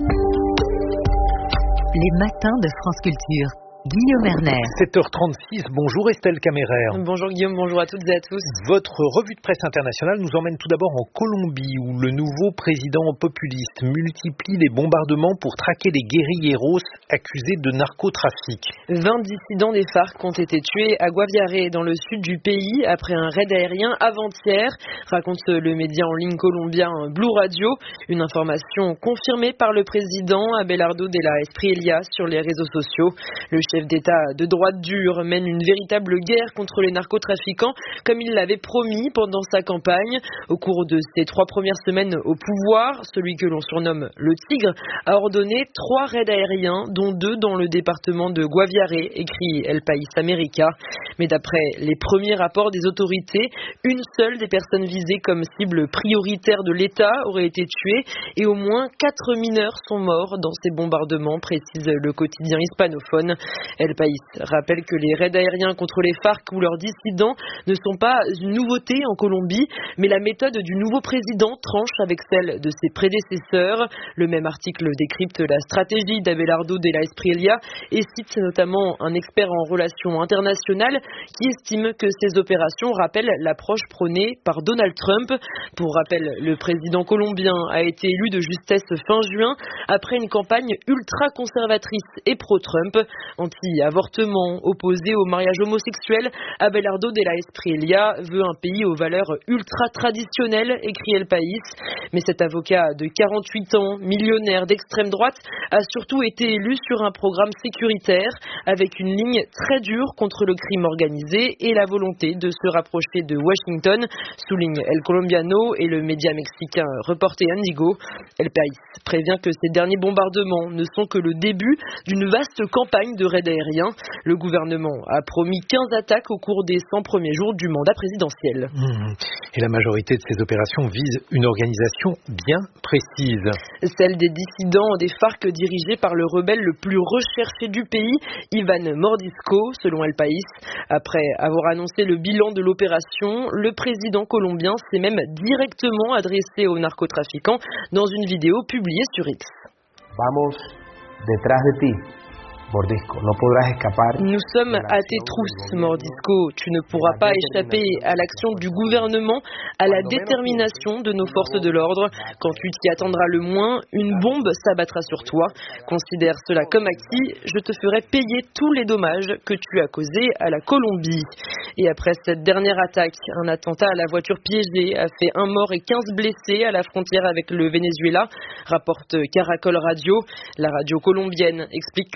Les matins de France Culture. Guillaume Erner. sept heures trente-six, bonjour Estelle Caméraire. Bonjour Guillaume, bonjour à toutes et à tous. Votre revue de presse internationale nous emmène tout d'abord en Colombie où le nouveau président populiste multiplie les bombardements pour traquer les guérilleros accusés de narcotrafic. vingt dissidents des FARC ont été tués à Guaviare dans le sud du pays après un raid aérien avant-hier, raconte le média en ligne colombien Blue Radio. Une information confirmée par le président Abelardo de la Espriella sur les réseaux sociaux. Le chef d'État de droite dure mène une véritable guerre contre les narcotrafiquants comme il l'avait promis pendant sa campagne. Au cours de ses trois premières semaines au pouvoir, celui que l'on surnomme le Tigre a ordonné trois raids aériens, dont deux dans le département de Guaviare, écrit El País América. Mais d'après les premiers rapports des autorités, une seule des personnes visées comme cible prioritaire de l'État aurait été tuée et au moins quatre mineurs sont morts dans ces bombardements, précise le quotidien hispanophone. El País rappelle que les raids aériens contre les FARC ou leurs dissidents ne sont pas une nouveauté en Colombie, mais la méthode du nouveau président tranche avec celle de ses prédécesseurs. Le même article décrypte la stratégie d'Abelardo de la Espriella et cite notamment un expert en relations internationales qui estime que ces opérations rappellent l'approche prônée par Donald Trump. Pour rappel, le président colombien a été élu de justesse fin juin après une campagne ultra-conservatrice et pro-Trump. Anti-avortement, opposé au mariage homosexuel, Abelardo de la Espriella veut un pays aux valeurs ultra-traditionnelles, écrit El País. Mais cet avocat de quarante-huit ans, millionnaire d'extrême droite, a surtout été élu sur un programme sécuritaire avec une ligne très dure contre le crime organisé et la volonté de se rapprocher de Washington, souligne El Colombiano et le média mexicain Reporte Indigo. El País prévient que ces derniers bombardements ne sont que le début d'une vaste campagne de raids aériens. Le gouvernement a promis quinze attaques au cours des cent premiers jours du mandat présidentiel. Mmh. Et la majorité de ces opérations vise une organisation bien précise. Celle des dissidents des FARC dirigés par le rebelle le plus recherché du pays, Ivan Mordisco, selon El País. Après avoir annoncé le bilan de l'opération, le président colombien s'est même directement adressé aux narcotrafiquants dans une vidéo publiée sur X. Vamos detrás de ti. Mordisco, no podrás escapar. Nous sommes à tes trousses, Mordisco. Tu ne pourras pas échapper à l'action du gouvernement, à la détermination de nos forces de l'ordre. Quand tu t'y attendras le moins, une bombe s'abattra sur toi. Considère cela comme acquis. Je te ferai payer tous les dommages que tu as causés à la Colombie. Et après cette dernière attaque, un attentat à la voiture piégée a fait un mort et quinze blessés à la frontière avec le Venezuela, rapporte Caracol Radio. La radio colombienne explique que le président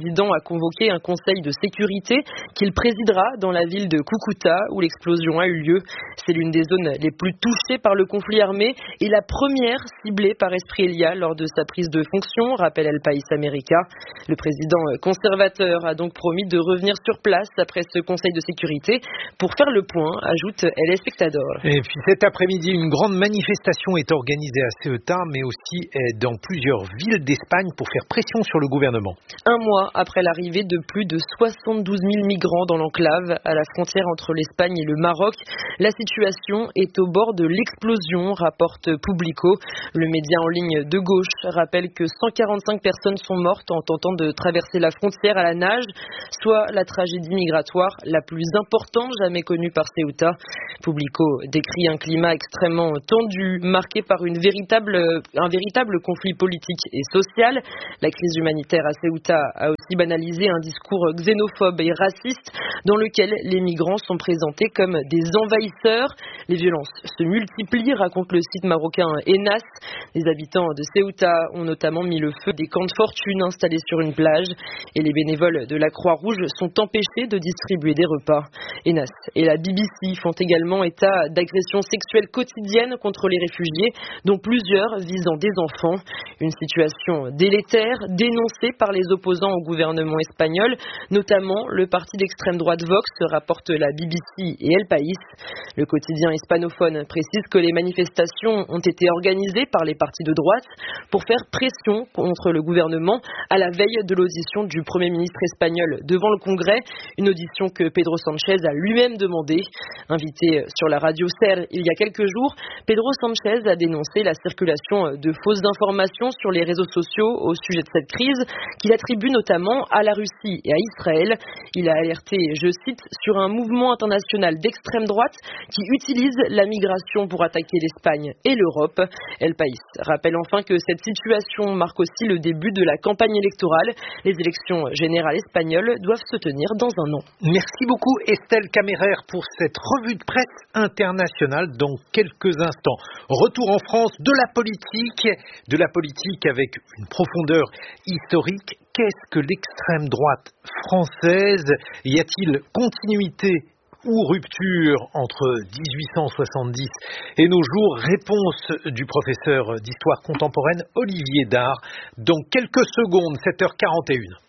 président a convoqué un conseil de sécurité qu'il présidera dans la ville de Cúcuta où l'explosion a eu lieu. C'est l'une des zones les plus touchées par le conflit armé et la première ciblée par Espriella lors de sa prise de fonction, rappelle El País América. Le président conservateur a donc promis de revenir sur place après ce conseil de sécurité pour faire le point, ajoute El Espectador. Et puis cet après-midi, une grande manifestation est organisée à Ceuta, mais aussi dans plusieurs villes d'Espagne pour faire pression sur le gouvernement. Un mois après l'arrivée de plus de soixante-douze mille migrants dans l'enclave, à la frontière entre l'Espagne et le Maroc, la situation est au bord de l'explosion, rapporte Publico. Le média en ligne de gauche rappelle que cent quarante-cinq personnes sont mortes en tentant de traverser la frontière à la nage, soit la tragédie migratoire la plus importante jamais connue par Ceuta. Publico décrit un climat extrêmement tendu, marqué par une véritable, un véritable conflit politique et social. La crise humanitaire à Ceuta a aussi banalisé un discours xénophobe et raciste dans lequel les migrants sont présentés comme des envahisseurs. Les violences se multiplient, raconte le site marocain Enas. Les habitants de Ceuta ont notamment mis le feu des camps de fortune installés sur une plage et les bénévoles de la Croix-Rouge sont empêchés de distribuer des repas. Enas et la B B C font également état d'agressions sexuelles quotidiennes contre les réfugiés, dont plusieurs visant des enfants. Une situation délétère dénoncée par les opposants au gouvernement espagnol, notamment le parti d'extrême droite Vox, rapporte la B B C et El País. Le quotidien hispanophone précise que les manifestations ont été organisées par les partis de droite pour faire pression contre le gouvernement à la veille de l'audition du Premier ministre espagnol devant le Congrès, une audition que Pedro Sánchez a lui-même demandée. Invité sur la radio SER il y a quelques jours, Pedro Sánchez a dénoncé la circulation de fausses informations sur les réseaux sociaux au sujet de cette crise, qu'il attribue notamment à la Russie et à Israël. Il a alerté, je cite, sur un mouvement international d'extrême droite qui utilise la migration pour attaquer l'Espagne et l'Europe. El País rappelle enfin que cette situation marque aussi le début de la campagne électorale. Les élections générales espagnoles doivent se tenir dans un an. Merci beaucoup Estelle Caméraire pour cette revue de presse internationale. Dans quelques instants, retour en France de la politique, de la politique avec une profondeur historique. Qu'est-ce que l'extrême droite française? Y a-t-il continuité ou rupture entre dix-huit cent soixante-dix et nos jours? Réponse du professeur d'histoire contemporaine Olivier Dard dans quelques secondes, sept heures quarante et une.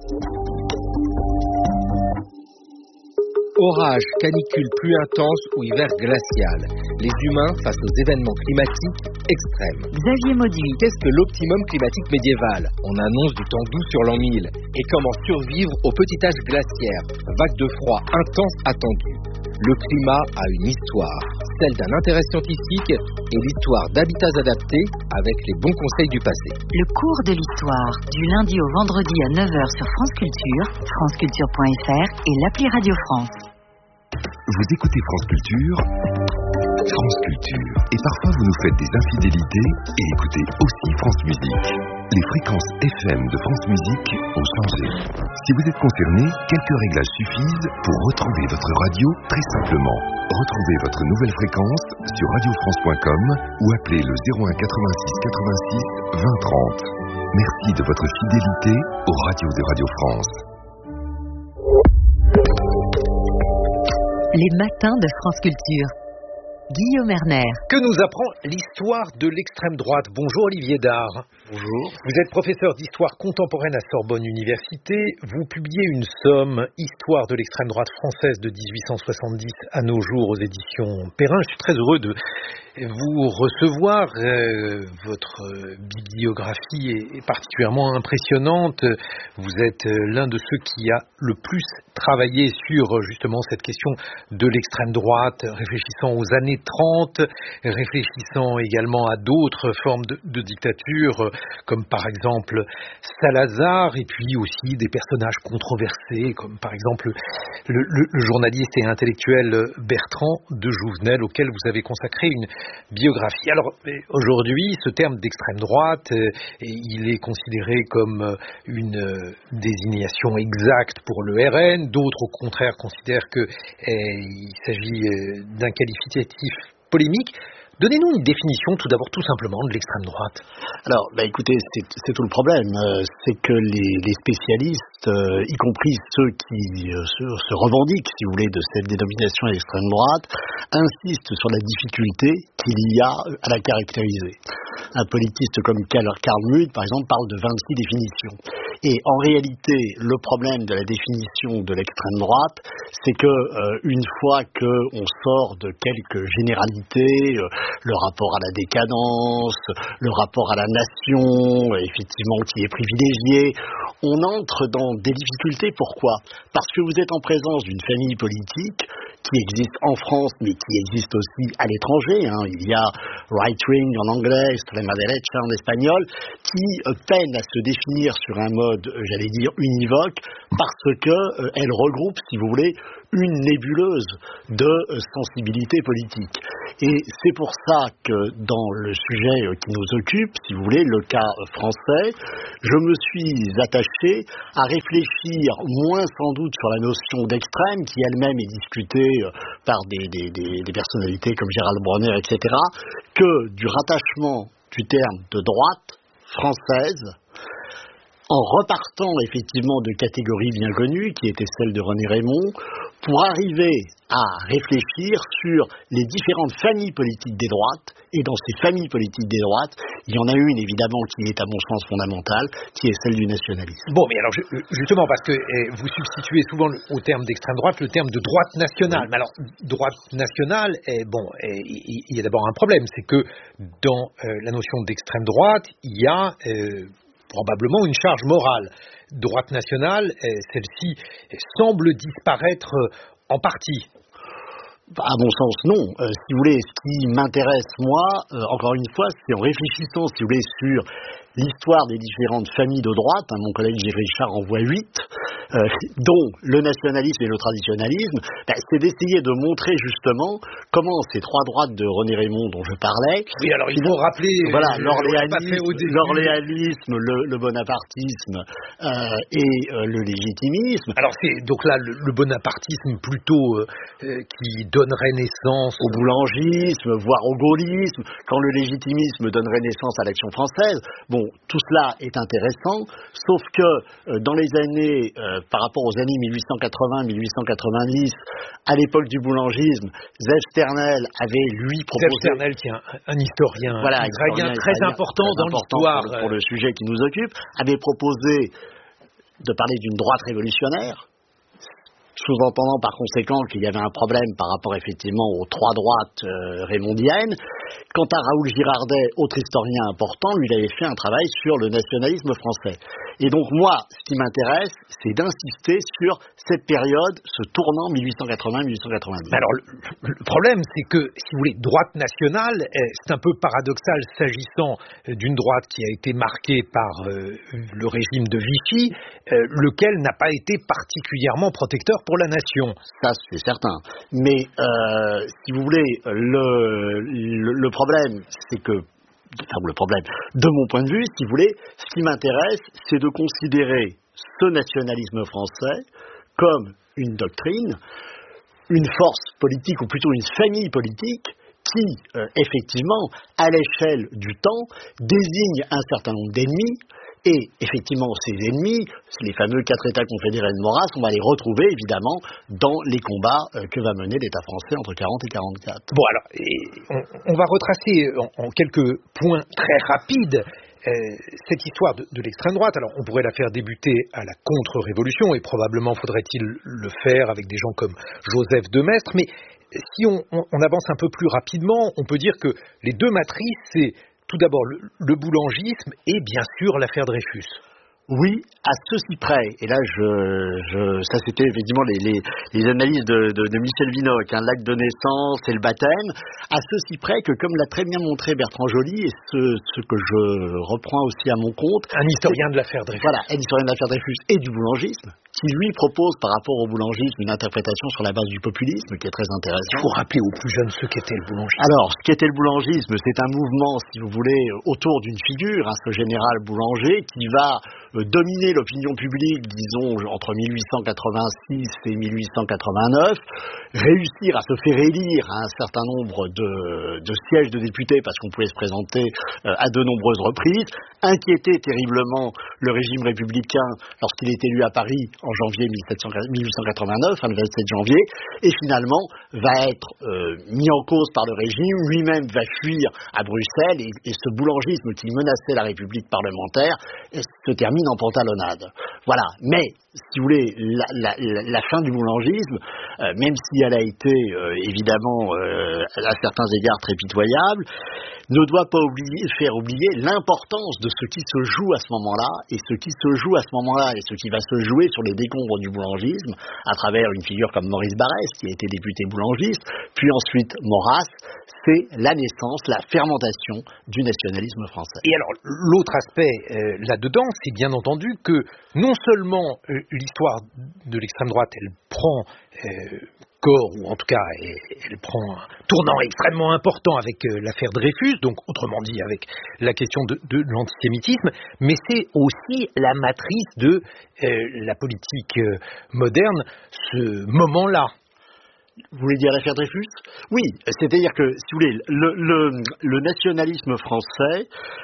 Orage, canicule plus intense ou hiver glacial. Les humains face aux événements climatiques extrêmes. Xavier Mauduit. Qu'est-ce que l'optimum climatique médiéval? On annonce du temps doux sur l'an mille. Et comment survivre au petit âge glaciaire? Vague de froid intense attendue. Le climat a une histoire, celle d'un intérêt scientifique et l'histoire d'habitats adaptés avec les bons conseils du passé. Le cours de l'histoire, du lundi au vendredi à neuf heures sur France Culture, franceculture point f r et l'appli Radio France. Vous écoutez France Culture, France Culture. Et parfois vous nous faites des infidélités et écoutez aussi France Musique. Les fréquences F M de France Musique ont changé. Si vous êtes concerné, quelques réglages suffisent pour retrouver votre radio très simplement. Retrouvez votre nouvelle fréquence sur radio france point com ou appelez le zéro un quatre-vingt-six quatre-vingt-six vingt trente. Merci de votre fidélité aux radios de Radio France. Les matins de France Culture. Guillaume Erner. Que nous apprend l'histoire de l'extrême droite? Bonjour Olivier Dard. Bonjour. Vous êtes professeur d'histoire contemporaine à Sorbonne Université. Vous publiez une somme, Histoire de l'extrême droite française de dix-huit cent soixante-dix à nos jours aux éditions Perrin. Je suis très heureux de vous recevoir. Euh, votre bibliographie est, est particulièrement impressionnante. Vous êtes l'un de ceux qui a le plus travaillé sur justement cette question de l'extrême droite, réfléchissant aux années trente, réfléchissant également à d'autres formes de, de dictature, comme par exemple Salazar, et puis aussi des personnages controversés, comme par exemple le, le, le journaliste et intellectuel Bertrand de Jouvenel, auquel vous avez consacré une biographie. Alors aujourd'hui, ce terme d'extrême droite, il est considéré comme une désignation exacte pour le R N. D'autres, au contraire, considèrent qu'il s'agit d'un qualificatif polémique. Donnez-nous une définition tout d'abord tout simplement de l'extrême droite. Alors, bah, écoutez, c'est, c'est tout le problème. Euh, c'est que les, les spécialistes, euh, y compris ceux qui euh, se, se revendiquent, si vous voulez, de cette dénomination à l'extrême droite, insistent sur la difficulté qu'il y a à la caractériser. Un politiste comme Karl Muth, par exemple, parle de vingt-six définitions. Et en réalité, le problème de la définition de l'extrême droite, c'est que euh, une fois qu'on sort de quelques généralités, euh, le rapport à la décadence, le rapport à la nation, euh, effectivement, qui est privilégié, on entre dans des difficultés. Pourquoi ? Parce que vous êtes en présence d'une famille politique qui existe en France, mais qui existe aussi à l'étranger. Hein. Il y a right-wing en anglais, extrema derecha en espagnol, qui euh, peine à se définir sur un mode, euh, j'allais dire, univoque, parce que euh, elle regroupe, si vous voulez, une nébuleuse de euh, sensibilités politiques. Et c'est pour ça que dans le sujet euh, qui nous occupe, si vous voulez, le cas euh, français, je me suis attaché à réfléchir moins sans doute sur la notion d'extrême, qui elle-même est discutée euh, par des, des, des, des personnalités comme Gérald Bronner, et cetera, que du rattachement du terme de droite française, en repartant effectivement de catégories bien connues, qui étaient celles de René Raymond, pour arriver à réfléchir sur les différentes familles politiques des droites. Et dans ces familles politiques des droites, il y en a une évidemment qui est à mon sens fondamentale, qui est celle du nationalisme. Bon, mais alors justement, parce que eh, vous substituez souvent au terme d'extrême droite le terme de droite nationale. Mais alors, droite nationale, eh, bon, eh, il y a d'abord un problème, c'est que dans euh, la notion d'extrême droite, il y a euh, probablement une charge morale. Droite nationale, eh, celle-ci semble disparaître en partie. À mon sens, non. Euh, si vous voulez, ce qui m'intéresse, moi, euh, encore une fois, c'est en réfléchissant, si vous voulez, sur l'histoire des différentes familles de droite, hein, mon collègue Gilles Richard en voit huit, euh, dont le nationalisme et le traditionnalisme, ben, c'est d'essayer de montrer justement comment ces trois droites de René Raymond dont je parlais... Oui, alors il faut rappeler... Voilà, euh, l'orléanisme, l'orléanisme le, le bonapartisme euh, et euh, le légitimisme... Alors c'est donc là le, le bonapartisme plutôt euh, qui donnerait naissance... Au boulangisme, voire au gaullisme, quand le légitimisme donnerait naissance à l'Action française... Bon, tout cela est intéressant, sauf que euh, dans les années, euh, par rapport aux années mille huit cent quatre-vingts mille huit cent quatre-vingt-dix, à l'époque du boulangisme, Zef Sternel avait lui proposé... Zef Sternel, qui est un, un historien voilà, israélien très israélien, important très dans important l'histoire. Pour le, pour le sujet qui nous occupe, avait proposé de parler d'une droite révolutionnaire, sous-entendant par conséquent qu'il y avait un problème par rapport effectivement aux trois droites euh, raymondiennes. Quant à Raoul Girardet, autre historien important, lui il avait fait un travail sur le nationalisme français. Et donc moi, ce qui m'intéresse, c'est d'insister sur cette période, ce tournant mille huit cent quatre-vingts mille huit cent quatre-vingt-dix. Alors le, le problème, c'est que, si vous voulez, droite nationale, c'est un peu paradoxal s'agissant d'une droite qui a été marquée par euh, le régime de Vichy, euh, lequel n'a pas été particulièrement protecteur pour la nation. Ça, c'est certain. Mais, euh, si vous voulez, le, le, le problème, c'est que, enfin, le problème, de mon point de vue, si vous voulez, ce qui m'intéresse, c'est de considérer ce nationalisme français comme une doctrine, une force politique, ou plutôt une famille politique, qui, euh, effectivement, à l'échelle du temps, désigne un certain nombre d'ennemis. Et effectivement, ces ennemis, les fameux quatre États confédérés de Maurras, on va les retrouver évidemment dans les combats euh, que va mener l'État français entre quarante et quarante-quatre. Bon alors, et on, on va retracer en, en quelques points très rapides euh, cette histoire de, de l'extrême droite. Alors on pourrait la faire débuter à la contre-révolution et probablement faudrait-il le faire avec des gens comme Joseph de Maistre, mais si on, on, on avance un peu plus rapidement, on peut dire que les deux matrices, c'est tout d'abord le, le boulangisme et bien sûr l'affaire Dreyfus. Oui, à ceci près, et là je, je ça c'était effectivement les, les, les analyses de, de, de Michel Vinocq, hein, l'acte de naissance et le baptême, à ceci près que, comme l'a très bien montré Bertrand Joly, et ce, ce que je reprends aussi à mon compte... Un historien de l'affaire Dreyfus. Voilà, un historien de l'affaire Dreyfus et du boulangisme, qui lui propose par rapport au boulangisme une interprétation sur la base du populisme qui est très intéressante. Il faut rappeler aux plus jeunes ce qu'était le boulangisme. Alors, ce qu'était le boulangisme, c'est un mouvement, si vous voulez, autour d'une figure, hein, ce général boulanger, qui va euh, dominer l'opinion publique, disons, entre mille huit cent quatre-vingt-six et mille huit cent quatre-vingt-neuf, réussir à se faire élire à un certain nombre de, de sièges de députés, parce qu'on pouvait se présenter euh, à de nombreuses reprises, inquiéter terriblement le régime républicain lorsqu'il est élu à Paris en janvier mille huit cent quatre-vingt-neuf, hein, le vingt-sept janvier, et finalement va être euh, mis en cause par le régime, lui-même va fuir à Bruxelles, et, et ce boulangisme qui menaçait la République parlementaire se termine en pantalonnade. Voilà, mais si vous voulez, la, la, la, la fin du boulangisme, euh, même si elle a été euh, évidemment euh, à certains égards très pitoyable, ne doit pas oublier, faire oublier l'importance de ce qui se joue à ce moment-là, et ce qui se joue à ce moment-là, et ce qui va se jouer sur les décombres du boulangisme, à travers une figure comme Maurice Barrès, qui a été député boulangiste, puis ensuite Maurras, c'est la naissance, la fermentation du nationalisme français. Et alors, l'autre aspect euh, là-dedans, c'est bien entendu que non seulement euh, l'histoire de l'extrême droite, elle prend euh, corps, ou en tout cas, elle, elle prend un tournant extrêmement important avec euh, l'affaire Dreyfus, donc autrement dit avec la question de, de l'antisémitisme, mais c'est aussi la matrice de euh, la politique euh, moderne, ce moment-là. Vous voulez dire l'affaire Dreyfus ? Oui, c'est-à-dire que, si vous voulez, le, le, le nationalisme français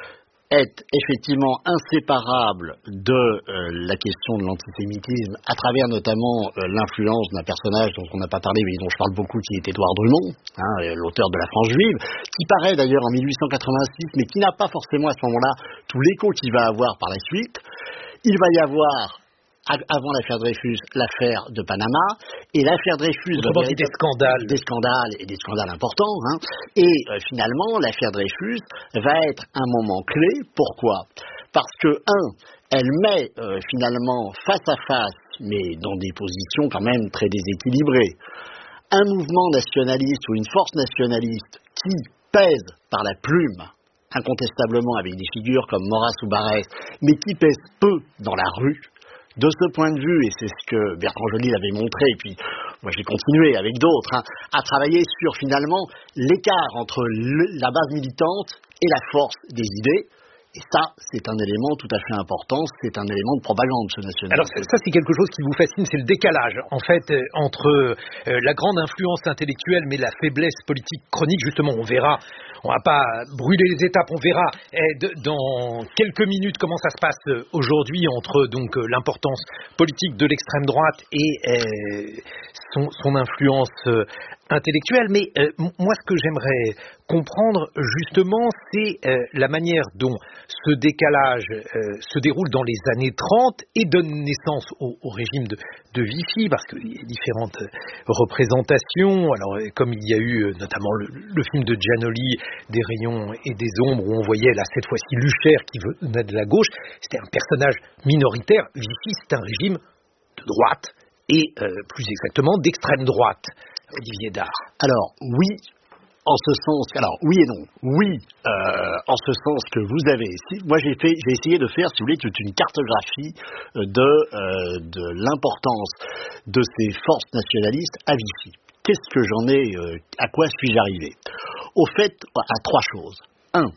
est effectivement inséparable de euh, la question de l'antisémitisme, à travers notamment euh, l'influence d'un personnage dont on n'a pas parlé, mais dont je parle beaucoup, qui est Édouard Drummond, hein, l'auteur de La France juive, qui paraît d'ailleurs en mille huit cent quatre-vingt-six, mais qui n'a pas forcément à ce moment-là tout l'écho qu'il va avoir par la suite. Il va y avoir, avant l'affaire Dreyfus, l'affaire de Panama, et l'affaire Dreyfus... Autrement dit des scandales. Des scandales, et des scandales importants, hein. Et euh, finalement, l'affaire Dreyfus va être un moment clé. Pourquoi ? Parce que, un, elle met euh, finalement face à face, mais dans des positions quand même très déséquilibrées, un mouvement nationaliste ou une force nationaliste qui pèse par la plume, incontestablement avec des figures comme Maurras ou Barrès, mais qui pèse peu dans la rue. De ce point de vue, et c'est ce que Bertrand Joly avait montré, et puis moi j'ai continué avec d'autres, hein, à travailler sur finalement l'écart entre le, la base militante et la force des idées. Et ça, c'est un élément tout à fait important, c'est un élément de propagande, ce nationalisme. Alors ça, c'est quelque chose qui vous fascine, c'est le décalage, en fait, euh, entre euh, la grande influence intellectuelle, mais la faiblesse politique chronique. Justement, on verra, on va pas brûler les étapes, on verra eh, de, dans quelques minutes comment ça se passe euh, aujourd'hui entre donc euh, l'importance politique de l'extrême droite et euh, son, son influence euh, intellectuelle. Mais euh, moi, ce que j'aimerais comprendre, justement, c'est euh, la manière dont ce décalage euh, se déroule dans les années trente et donne naissance au, au régime de, de Vichy, parce qu'il y a différentes représentations. Alors, comme il y a eu notamment le, le film de Giannoli, Des rayons et des ombres, où on voyait là cette fois-ci Luchaire qui venait de la gauche, c'était un personnage minoritaire. Vichy, c'est un régime de droite et euh, plus exactement d'extrême droite. Olivier Dard. Alors, oui, en ce sens, alors oui et non. Oui, euh, en ce sens que vous avez, si, moi j'ai fait, j'ai essayé de faire, si vous voulez, toute une cartographie de, euh, de l'importance de ces forces nationalistes à Vichy. Qu'est-ce que j'en ai, euh, à quoi suis-je arrivé ? Au fait, à trois choses. Un,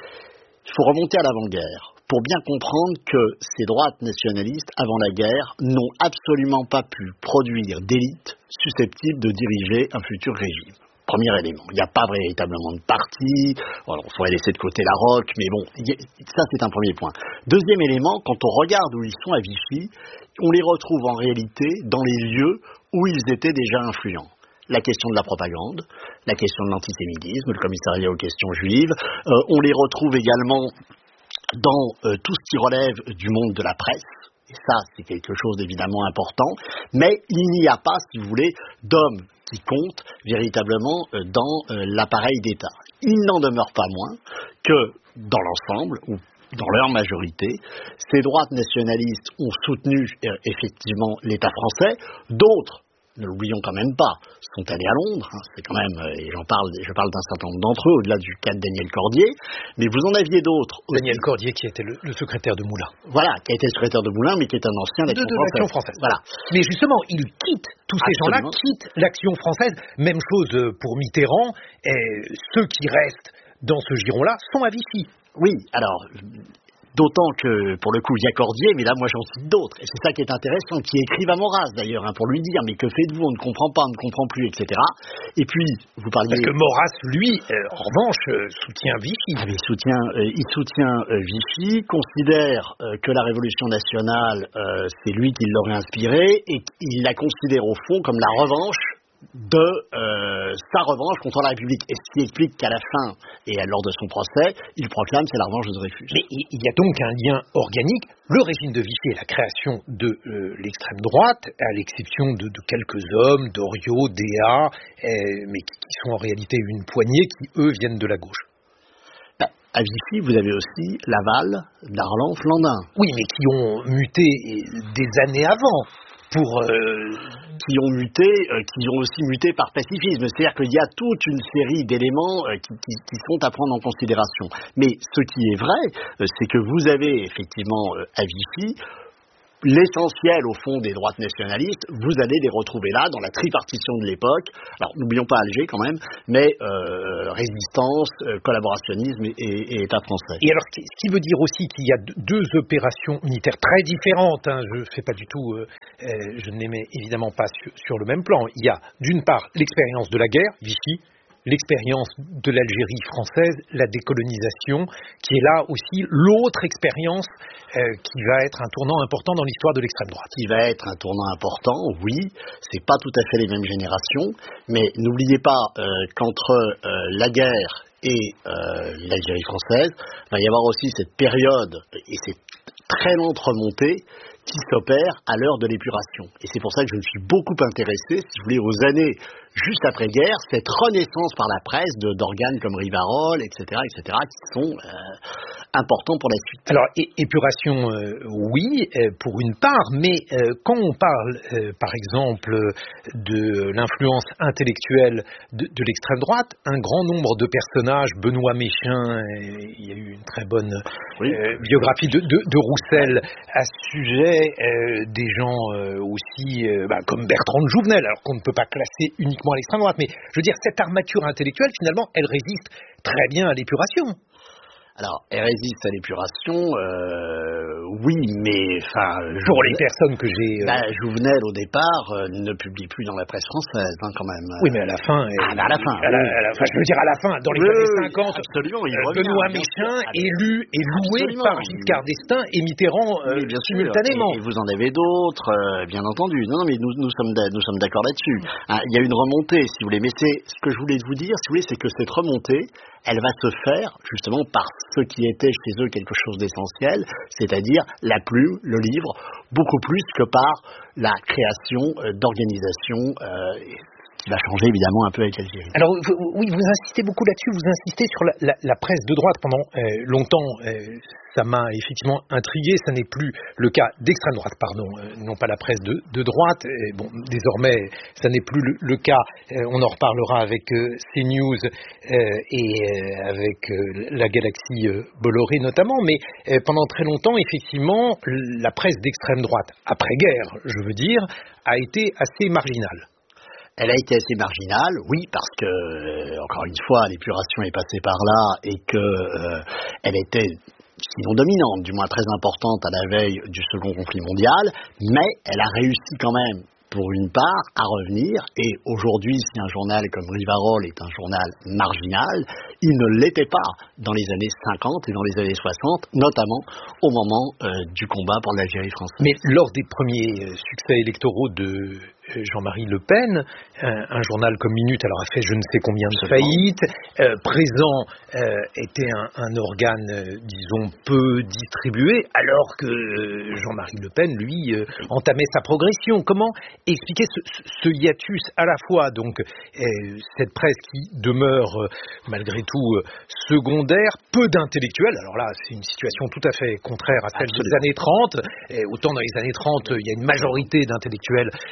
il faut remonter à l'avant-guerre pour bien comprendre que ces droites nationalistes, avant la guerre, n'ont absolument pas pu produire d'élite susceptible de diriger un futur régime. Premier élément, il n'y a pas véritablement de parti, alors on pourrait laisser de côté la roque, mais bon, ça c'est un premier point. Deuxième élément, quand on regarde où ils sont à Vichy, on les retrouve en réalité dans les lieux où ils étaient déjà influents. La question de la propagande, la question de l'antisémitisme, le commissariat aux questions juives, euh, on les retrouve également dans euh, tout ce qui relève du monde de la presse. Et ça, c'est quelque chose d'évidemment important, mais il n'y a pas, si vous voulez, d'hommes qui comptent véritablement euh, dans euh, l'appareil d'État. Il n'en demeure pas moins que, dans l'ensemble, ou dans leur majorité, ces droites nationalistes ont soutenu euh, effectivement l'État français, d'autres ne l'oublions quand même pas, sont allés à Londres, hein, c'est quand même, et j'en parle, je parle d'un certain nombre d'entre eux, au-delà du cas de Daniel Cordier, mais vous en aviez d'autres. Daniel Cordier qui était le, le secrétaire de Moulin. Voilà, qui a été secrétaire de Moulin, mais qui est un ancien de, de l'Action française. Voilà. Mais justement, il quitte, tous ces Absolument. gens-là quittent l'Action française. Même chose pour Mitterrand, et ceux qui restent dans ce giron-là sont à Vichy. Oui, alors... D'autant que, pour le coup, il y a Cordier, mais là, moi, j'en cite d'autres. Et c'est ça qui est intéressant, qui écrivent à Maurras, d'ailleurs, hein, pour lui dire, mais que faites-vous, on ne comprend pas, on ne comprend plus, et cetera. Et puis, vous parliez... Parce que Maurras, lui, euh, en revanche, euh, soutient Vichy. Ah, mais il soutient, euh, il soutient euh, Vichy, considère euh, que la Révolution nationale, euh, c'est lui qui l'aurait inspirée, et il la considère, au fond, comme la revanche de euh, sa revanche contre la République. Et ce qui explique qu'à la fin, et lors de son procès, il proclame c'est la revanche de Dreyfus. Mais il y a donc un lien organique. Le régime de Vichy est la création de euh, l'extrême droite, à l'exception de, de quelques hommes, Doriot, Déat, euh, mais qui, qui sont en réalité une poignée, qui, eux, viennent de la gauche. Ben, à Vichy, vous avez aussi Laval, Darlan, Flandin. Oui, mais qui ont muté des années avant. Pour euh... qui ont muté, euh, qui ont aussi muté par pacifisme. C'est-à-dire qu'il y a toute une série d'éléments euh, qui, qui, qui sont à prendre en considération. Mais ce qui est vrai, euh, c'est que vous avez effectivement euh, à Vichy l'essentiel, au fond, des droites nationalistes, vous allez les retrouver là, dans la tripartition de l'époque. Alors, n'oublions pas Alger, quand même, mais euh, résistance, euh, collaborationnisme et, et, et État français. Et alors, ce qui veut dire aussi qu'il y a deux opérations militaires très différentes, hein, je ne fais pas du tout, euh, euh, je ne les mets évidemment pas sur, sur le même plan. Il y a, d'une part, l'expérience de la guerre, Vichy, l'expérience de l'Algérie française, la décolonisation, qui est là aussi l'autre expérience euh, qui va être un tournant important dans l'histoire de l'extrême droite. Qui va être un tournant important, oui, c'est pas tout à fait les mêmes générations, mais n'oubliez pas euh, qu'entre euh, la guerre et euh, l'Algérie française, il va y avoir aussi cette période et cette très lente remontée qui s'opère à l'heure de l'épuration. Et c'est pour ça que je me suis beaucoup intéressé, si vous voulez, aux années juste après-guerre, cette renaissance par la presse de, d'organes comme Rivarol, et cetera, et cetera, qui sont euh, importants pour la suite. Alors, é- épuration, euh, oui, euh, pour une part, mais euh, quand on parle, euh, par exemple, de l'influence intellectuelle de, de l'extrême droite, un grand nombre de personnages, Benoît Méchain, euh, il y a eu une très bonne oui. euh, biographie de, de, de Roussel à ce sujet, euh, des gens euh, aussi euh, bah, comme Bertrand de Jouvenel, alors qu'on ne peut pas classer uniquement à l'extrême droite, mais je veux dire, cette armature intellectuelle, finalement, elle résiste très bien à l'épuration. Alors, elle résiste à l'épuration, euh, oui, mais enfin... Pour Jouvenel, les personnes que j'ai... Euh... Bah, Jouvenel, au départ, euh, ne publie plus dans la presse française, hein, quand même. Oui, mais à la fin... Ah, bah, à la fin, à la, à la, enfin, je veux dire, à la fin, dans les oui, années cinquante, absolument, il euh, Benoît Méchain est lu et loué absolument. Par Giscard d'Estaing et Mitterrand euh, oui, bien simultanément. Et, et vous en avez d'autres, euh, bien entendu. Non, non, mais nous, nous, sommes, nous sommes d'accord là-dessus. Hein, il y a une remontée, si vous voulez, mais c'est ce que je voulais vous dire, si vous voulez, c'est que cette remontée, elle va se faire justement par ce qui était chez eux quelque chose d'essentiel, c'est-à-dire la plume, le livre, beaucoup plus que par la création euh, d'organisations euh, qui va changer évidemment un peu avec l'Algérie. Alors oui, vous insistez beaucoup là-dessus, vous insistez sur la, la, la presse de droite pendant euh, longtemps. Euh, ça m'a effectivement intrigué, ça n'est plus le cas d'extrême droite, pardon, euh, non pas la presse de, de droite. Et bon, désormais, ça n'est plus le, le cas. Euh, on en reparlera avec euh, CNews euh, et euh, avec euh, la galaxie euh, Bolloré notamment. Mais euh, pendant très longtemps, effectivement, la presse d'extrême droite, après-guerre, je veux dire, a été assez marginale. Elle a été assez marginale, oui, parce que, euh, encore une fois, l'épuration est passée par là et que euh, elle était, sinon dominante, du moins très importante à la veille du second conflit mondial, mais elle a réussi quand même, pour une part, à revenir, et aujourd'hui, si un journal comme Rivarol est un journal marginal, il ne l'était pas dans les années cinquante et dans les années soixante, notamment au moment euh, du combat pour l'Algérie française. Mais lors des premiers succès électoraux de Jean-Marie Le Pen, un, un journal comme Minute, alors a fait je ne sais combien de faillites, euh, Présent euh, était un, un organe, euh, disons, peu distribué, alors que euh, Jean-Marie Le Pen, lui, euh, entamait sa progression. Comment expliquer ce, ce, ce hiatus à la fois, donc, euh, cette presse qui demeure, euh, malgré tout, euh, secondaire, peu d'intellectuels, alors là, c'est une situation tout à fait contraire à celle Absolument. Des années trente, et autant dans les années trente, il y a une majorité d'intellectuels euh, d'extrême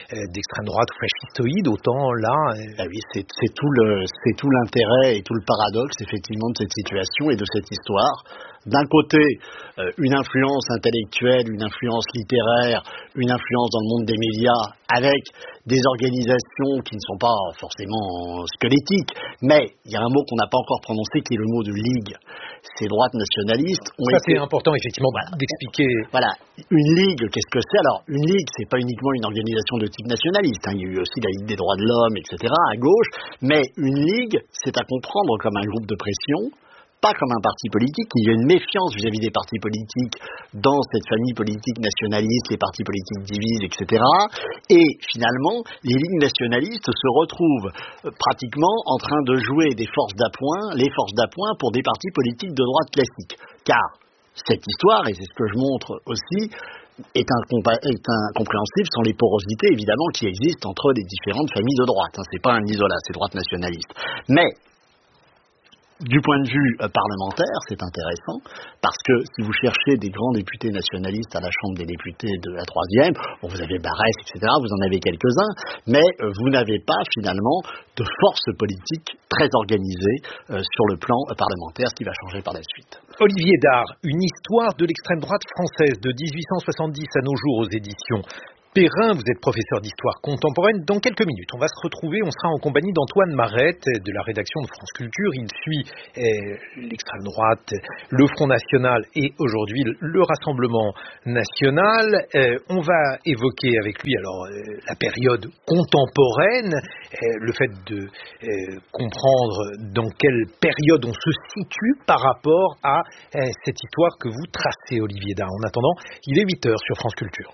l'extrême droite fascistoïde, autant là... Ah oui, c'est, c'est tout le, c'est tout l'intérêt et tout le paradoxe, effectivement, de cette situation et de cette histoire. D'un côté, euh, une influence intellectuelle, une influence littéraire, une influence dans le monde des médias, avec des organisations qui ne sont pas forcément squelettiques, mais il y a un mot qu'on n'a pas encore prononcé, qui est le mot de ligue. Ces droites nationalistes ont Ça, été... c'est important, effectivement, voilà, d'expliquer... Voilà, une ligue, qu'est-ce que c'est? Alors, une ligue, c'est pas uniquement une organisation de type nationaliste, hein. Il y a eu aussi la Ligue des droits de l'homme, et cetera, à gauche, mais une ligue, c'est à comprendre comme un groupe de pression, pas comme un parti politique. Il y a une méfiance vis-à-vis des partis politiques dans cette famille politique nationaliste, les partis politiques divisent, et cetera. Et finalement, les ligues nationalistes se retrouvent euh, pratiquement en train de jouer des forces d'appoint, les forces d'appoint pour des partis politiques de droite classiques. Car cette histoire, et c'est ce que je montre aussi, est, incompa- est incompréhensible sans les porosités évidemment qui existent entre les différentes familles de droite. Hein. C'est pas un isolat, c'est droite nationaliste. Mais du point de vue euh, parlementaire, c'est intéressant, parce que si vous cherchez des grands députés nationalistes à la Chambre des députés de la troisième, bon, vous avez Barès, et cetera, vous en avez quelques-uns, mais euh, vous n'avez pas finalement de force politique très organisée euh, sur le plan euh, parlementaire, ce qui va changer par la suite. Olivier Dard, une histoire de l'extrême droite française de dix-huit cent soixante-dix à nos jours aux éditions Perrin. Vous êtes professeur d'histoire contemporaine. Dans quelques minutes, on va se retrouver, on sera en compagnie d'Antoine Marette de la rédaction de France Culture. Il suit eh, l'extrême droite, le Front National et aujourd'hui le Rassemblement National. Eh, on va évoquer avec lui alors eh, la période contemporaine, eh, le fait de eh, comprendre dans quelle période on se situe par rapport à eh, cette histoire que vous tracez, Olivier Dard. En attendant, il est huit heures sur France Culture.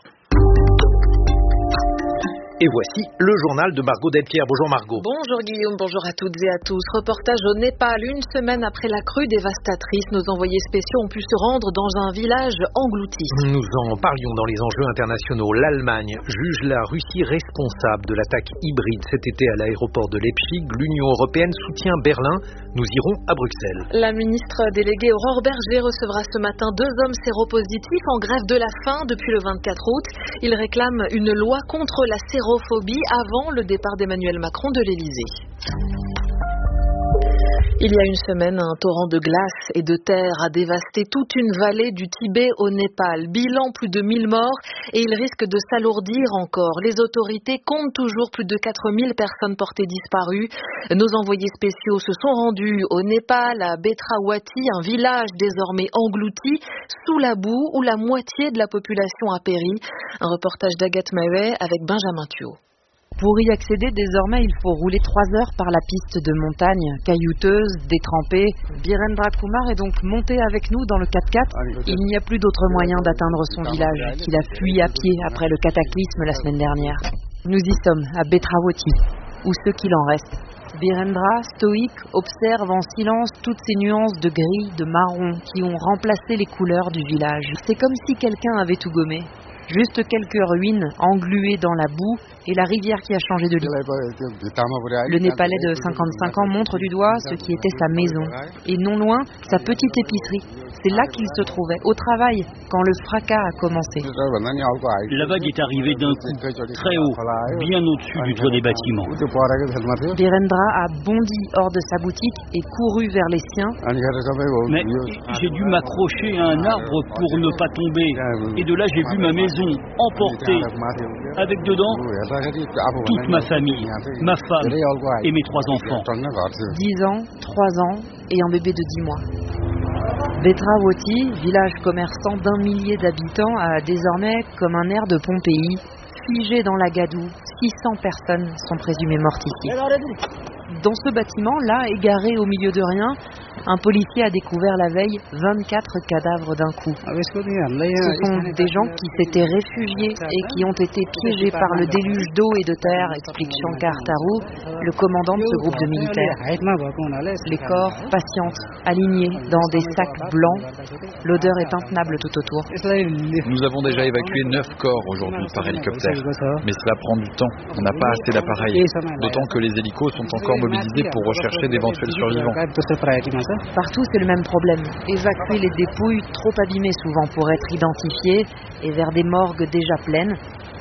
Et voici le journal de Margot Delpierre. Bonjour Margot. Bonjour Guillaume, bonjour à toutes et à tous. Reportage au Népal, une semaine après la crue dévastatrice. Nos envoyés spéciaux ont pu se rendre dans un village englouti. Nous en parlions dans les enjeux internationaux. L'Allemagne juge la Russie responsable de l'attaque hybride cet été à l'aéroport de Leipzig. L'Union européenne soutient Berlin. Nous irons à Bruxelles. La ministre déléguée Aurore Berger recevra ce matin deux hommes séropositifs en grève de la faim depuis le vingt-quatre août. Ils réclament une loi contre la sérophobie avant le départ d'Emmanuel Macron de l'Élysée. Il y a une semaine, un torrent de glace et de terre a dévasté toute une vallée du Tibet au Népal. Bilan, plus de mille morts et il risque de s'alourdir encore. Les autorités comptent toujours plus de quatre mille personnes portées disparues. Nos envoyés spéciaux se sont rendus au Népal, à Betrawati, un village désormais englouti sous la boue où la moitié de la population a péri. Un reportage d'Agathe Maheuet avec Benjamin Thuot. Pour y accéder, désormais, il faut rouler trois heures par la piste de montagne, caillouteuse, détrempée. Birendra Kumar est donc monté avec nous dans le quatre-quatre. Il n'y a plus d'autre moyen d'atteindre son village qu'il a fui à pied après le cataclysme la semaine dernière. Nous y sommes, à Betrawati, ou ce qu'il en reste. Birendra, stoïque, observe en silence toutes ces nuances de gris, de marron qui ont remplacé les couleurs du village. C'est comme si quelqu'un avait tout gommé. Juste quelques ruines engluées dans la boue et la rivière qui a changé de lit. Le Népalais de cinquante-cinq ans montre du doigt ce qui était sa maison et non loin sa petite épicerie. C'est là qu'il se trouvait, au travail, quand le fracas a commencé. La vague est arrivée d'un coup, très haut, bien au-dessus du toit des bâtiments. Birendra a bondi hors de sa boutique et couru vers les siens. Mais j'ai dû m'accrocher à un arbre pour ne pas tomber. Et de là, j'ai vu ma maison emportée, avec dedans toute ma famille, ma femme et mes trois enfants. dix ans, trois ans et un bébé de dix mois. Betrawati, village commerçant d'un millier d'habitants, a désormais comme un air de Pompéi. Figé dans la gadoue, six cents personnes sont présumées mortes ici. Dans ce bâtiment, là, égaré au milieu de rien, un policier a découvert la veille vingt-quatre cadavres d'un coup. Ce sont des gens qui s'étaient réfugiés et qui ont été piégés par le déluge d'eau et de terre, explique Shankar Taru, le commandant de ce groupe de militaires. Les corps patientent, alignés dans des sacs blancs. L'odeur est intenable tout autour. Nous avons déjà évacué neuf corps aujourd'hui par hélicoptère, mais cela prend du temps. On n'a pas assez d'appareils, d'autant que les hélicos sont encore mobilisés pour rechercher d'éventuels survivants. Partout, c'est le même problème. Évacuer les dépouilles trop abîmées souvent pour être identifiées et vers des morgues déjà pleines.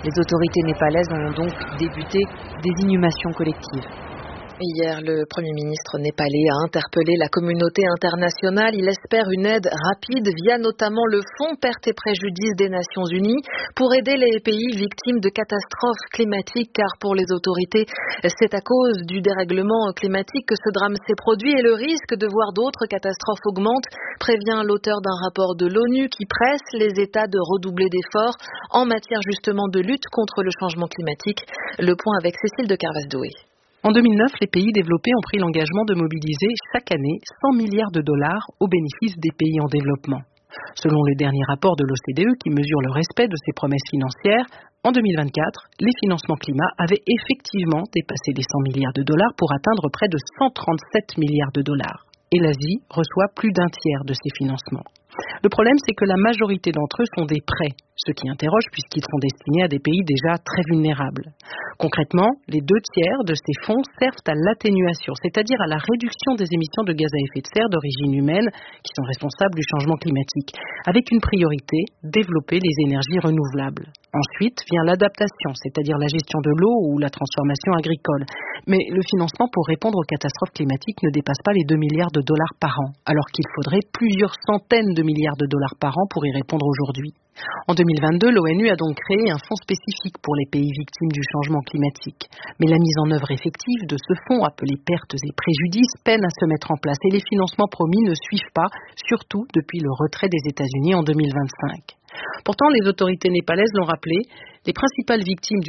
Les autorités népalaises ont donc débuté des inhumations collectives. Hier, le Premier ministre népalais a interpellé la communauté internationale. Il espère une aide rapide via notamment le Fonds Pertes et Préjudices des Nations Unies pour aider les pays victimes de catastrophes climatiques, car pour les autorités, c'est à cause du dérèglement climatique que ce drame s'est produit et le risque de voir d'autres catastrophes augmente, prévient l'auteur d'un rapport de l'ONU qui presse les États de redoubler d'efforts en matière justement de lutte contre le changement climatique. Le point avec Cécile de Carvaz-Doué. En deux mille neuf, les pays développés ont pris l'engagement de mobiliser chaque année cent milliards de dollars au bénéfice des pays en développement. Selon le dernier rapport de l'O C D E qui mesure le respect de ces promesses financières, en deux mille vingt-quatre, les financements climat avaient effectivement dépassé les cent milliards de dollars pour atteindre près de cent trente-sept milliards de dollars. Et l'Asie reçoit plus d'un tiers de ces financements. Le problème, c'est que la majorité d'entre eux sont des prêts, ce qui interroge puisqu'ils sont destinés à des pays déjà très vulnérables. Concrètement, les deux tiers de ces fonds servent à l'atténuation, c'est-à-dire à la réduction des émissions de gaz à effet de serre d'origine humaine qui sont responsables du changement climatique, avec une priorité, développer les énergies renouvelables. Ensuite vient l'adaptation, c'est-à-dire la gestion de l'eau ou la transformation agricole. Mais le financement pour répondre aux catastrophes climatiques ne dépasse pas les deux milliards de dollars par an, alors qu'il faudrait plusieurs centaines de milliards de dollars par an pour y répondre aujourd'hui. En deux mille vingt-deux, l'ONU a donc créé un fonds spécifique pour les pays victimes du changement climatique. Mais la mise en œuvre effective de ce fonds, appelé pertes et préjudices, peine à se mettre en place et les financements promis ne suivent pas, surtout depuis le retrait des États-Unis en deux mille vingt-cinq. Pourtant, les autorités népalaises l'ont rappelé, les principales victimes du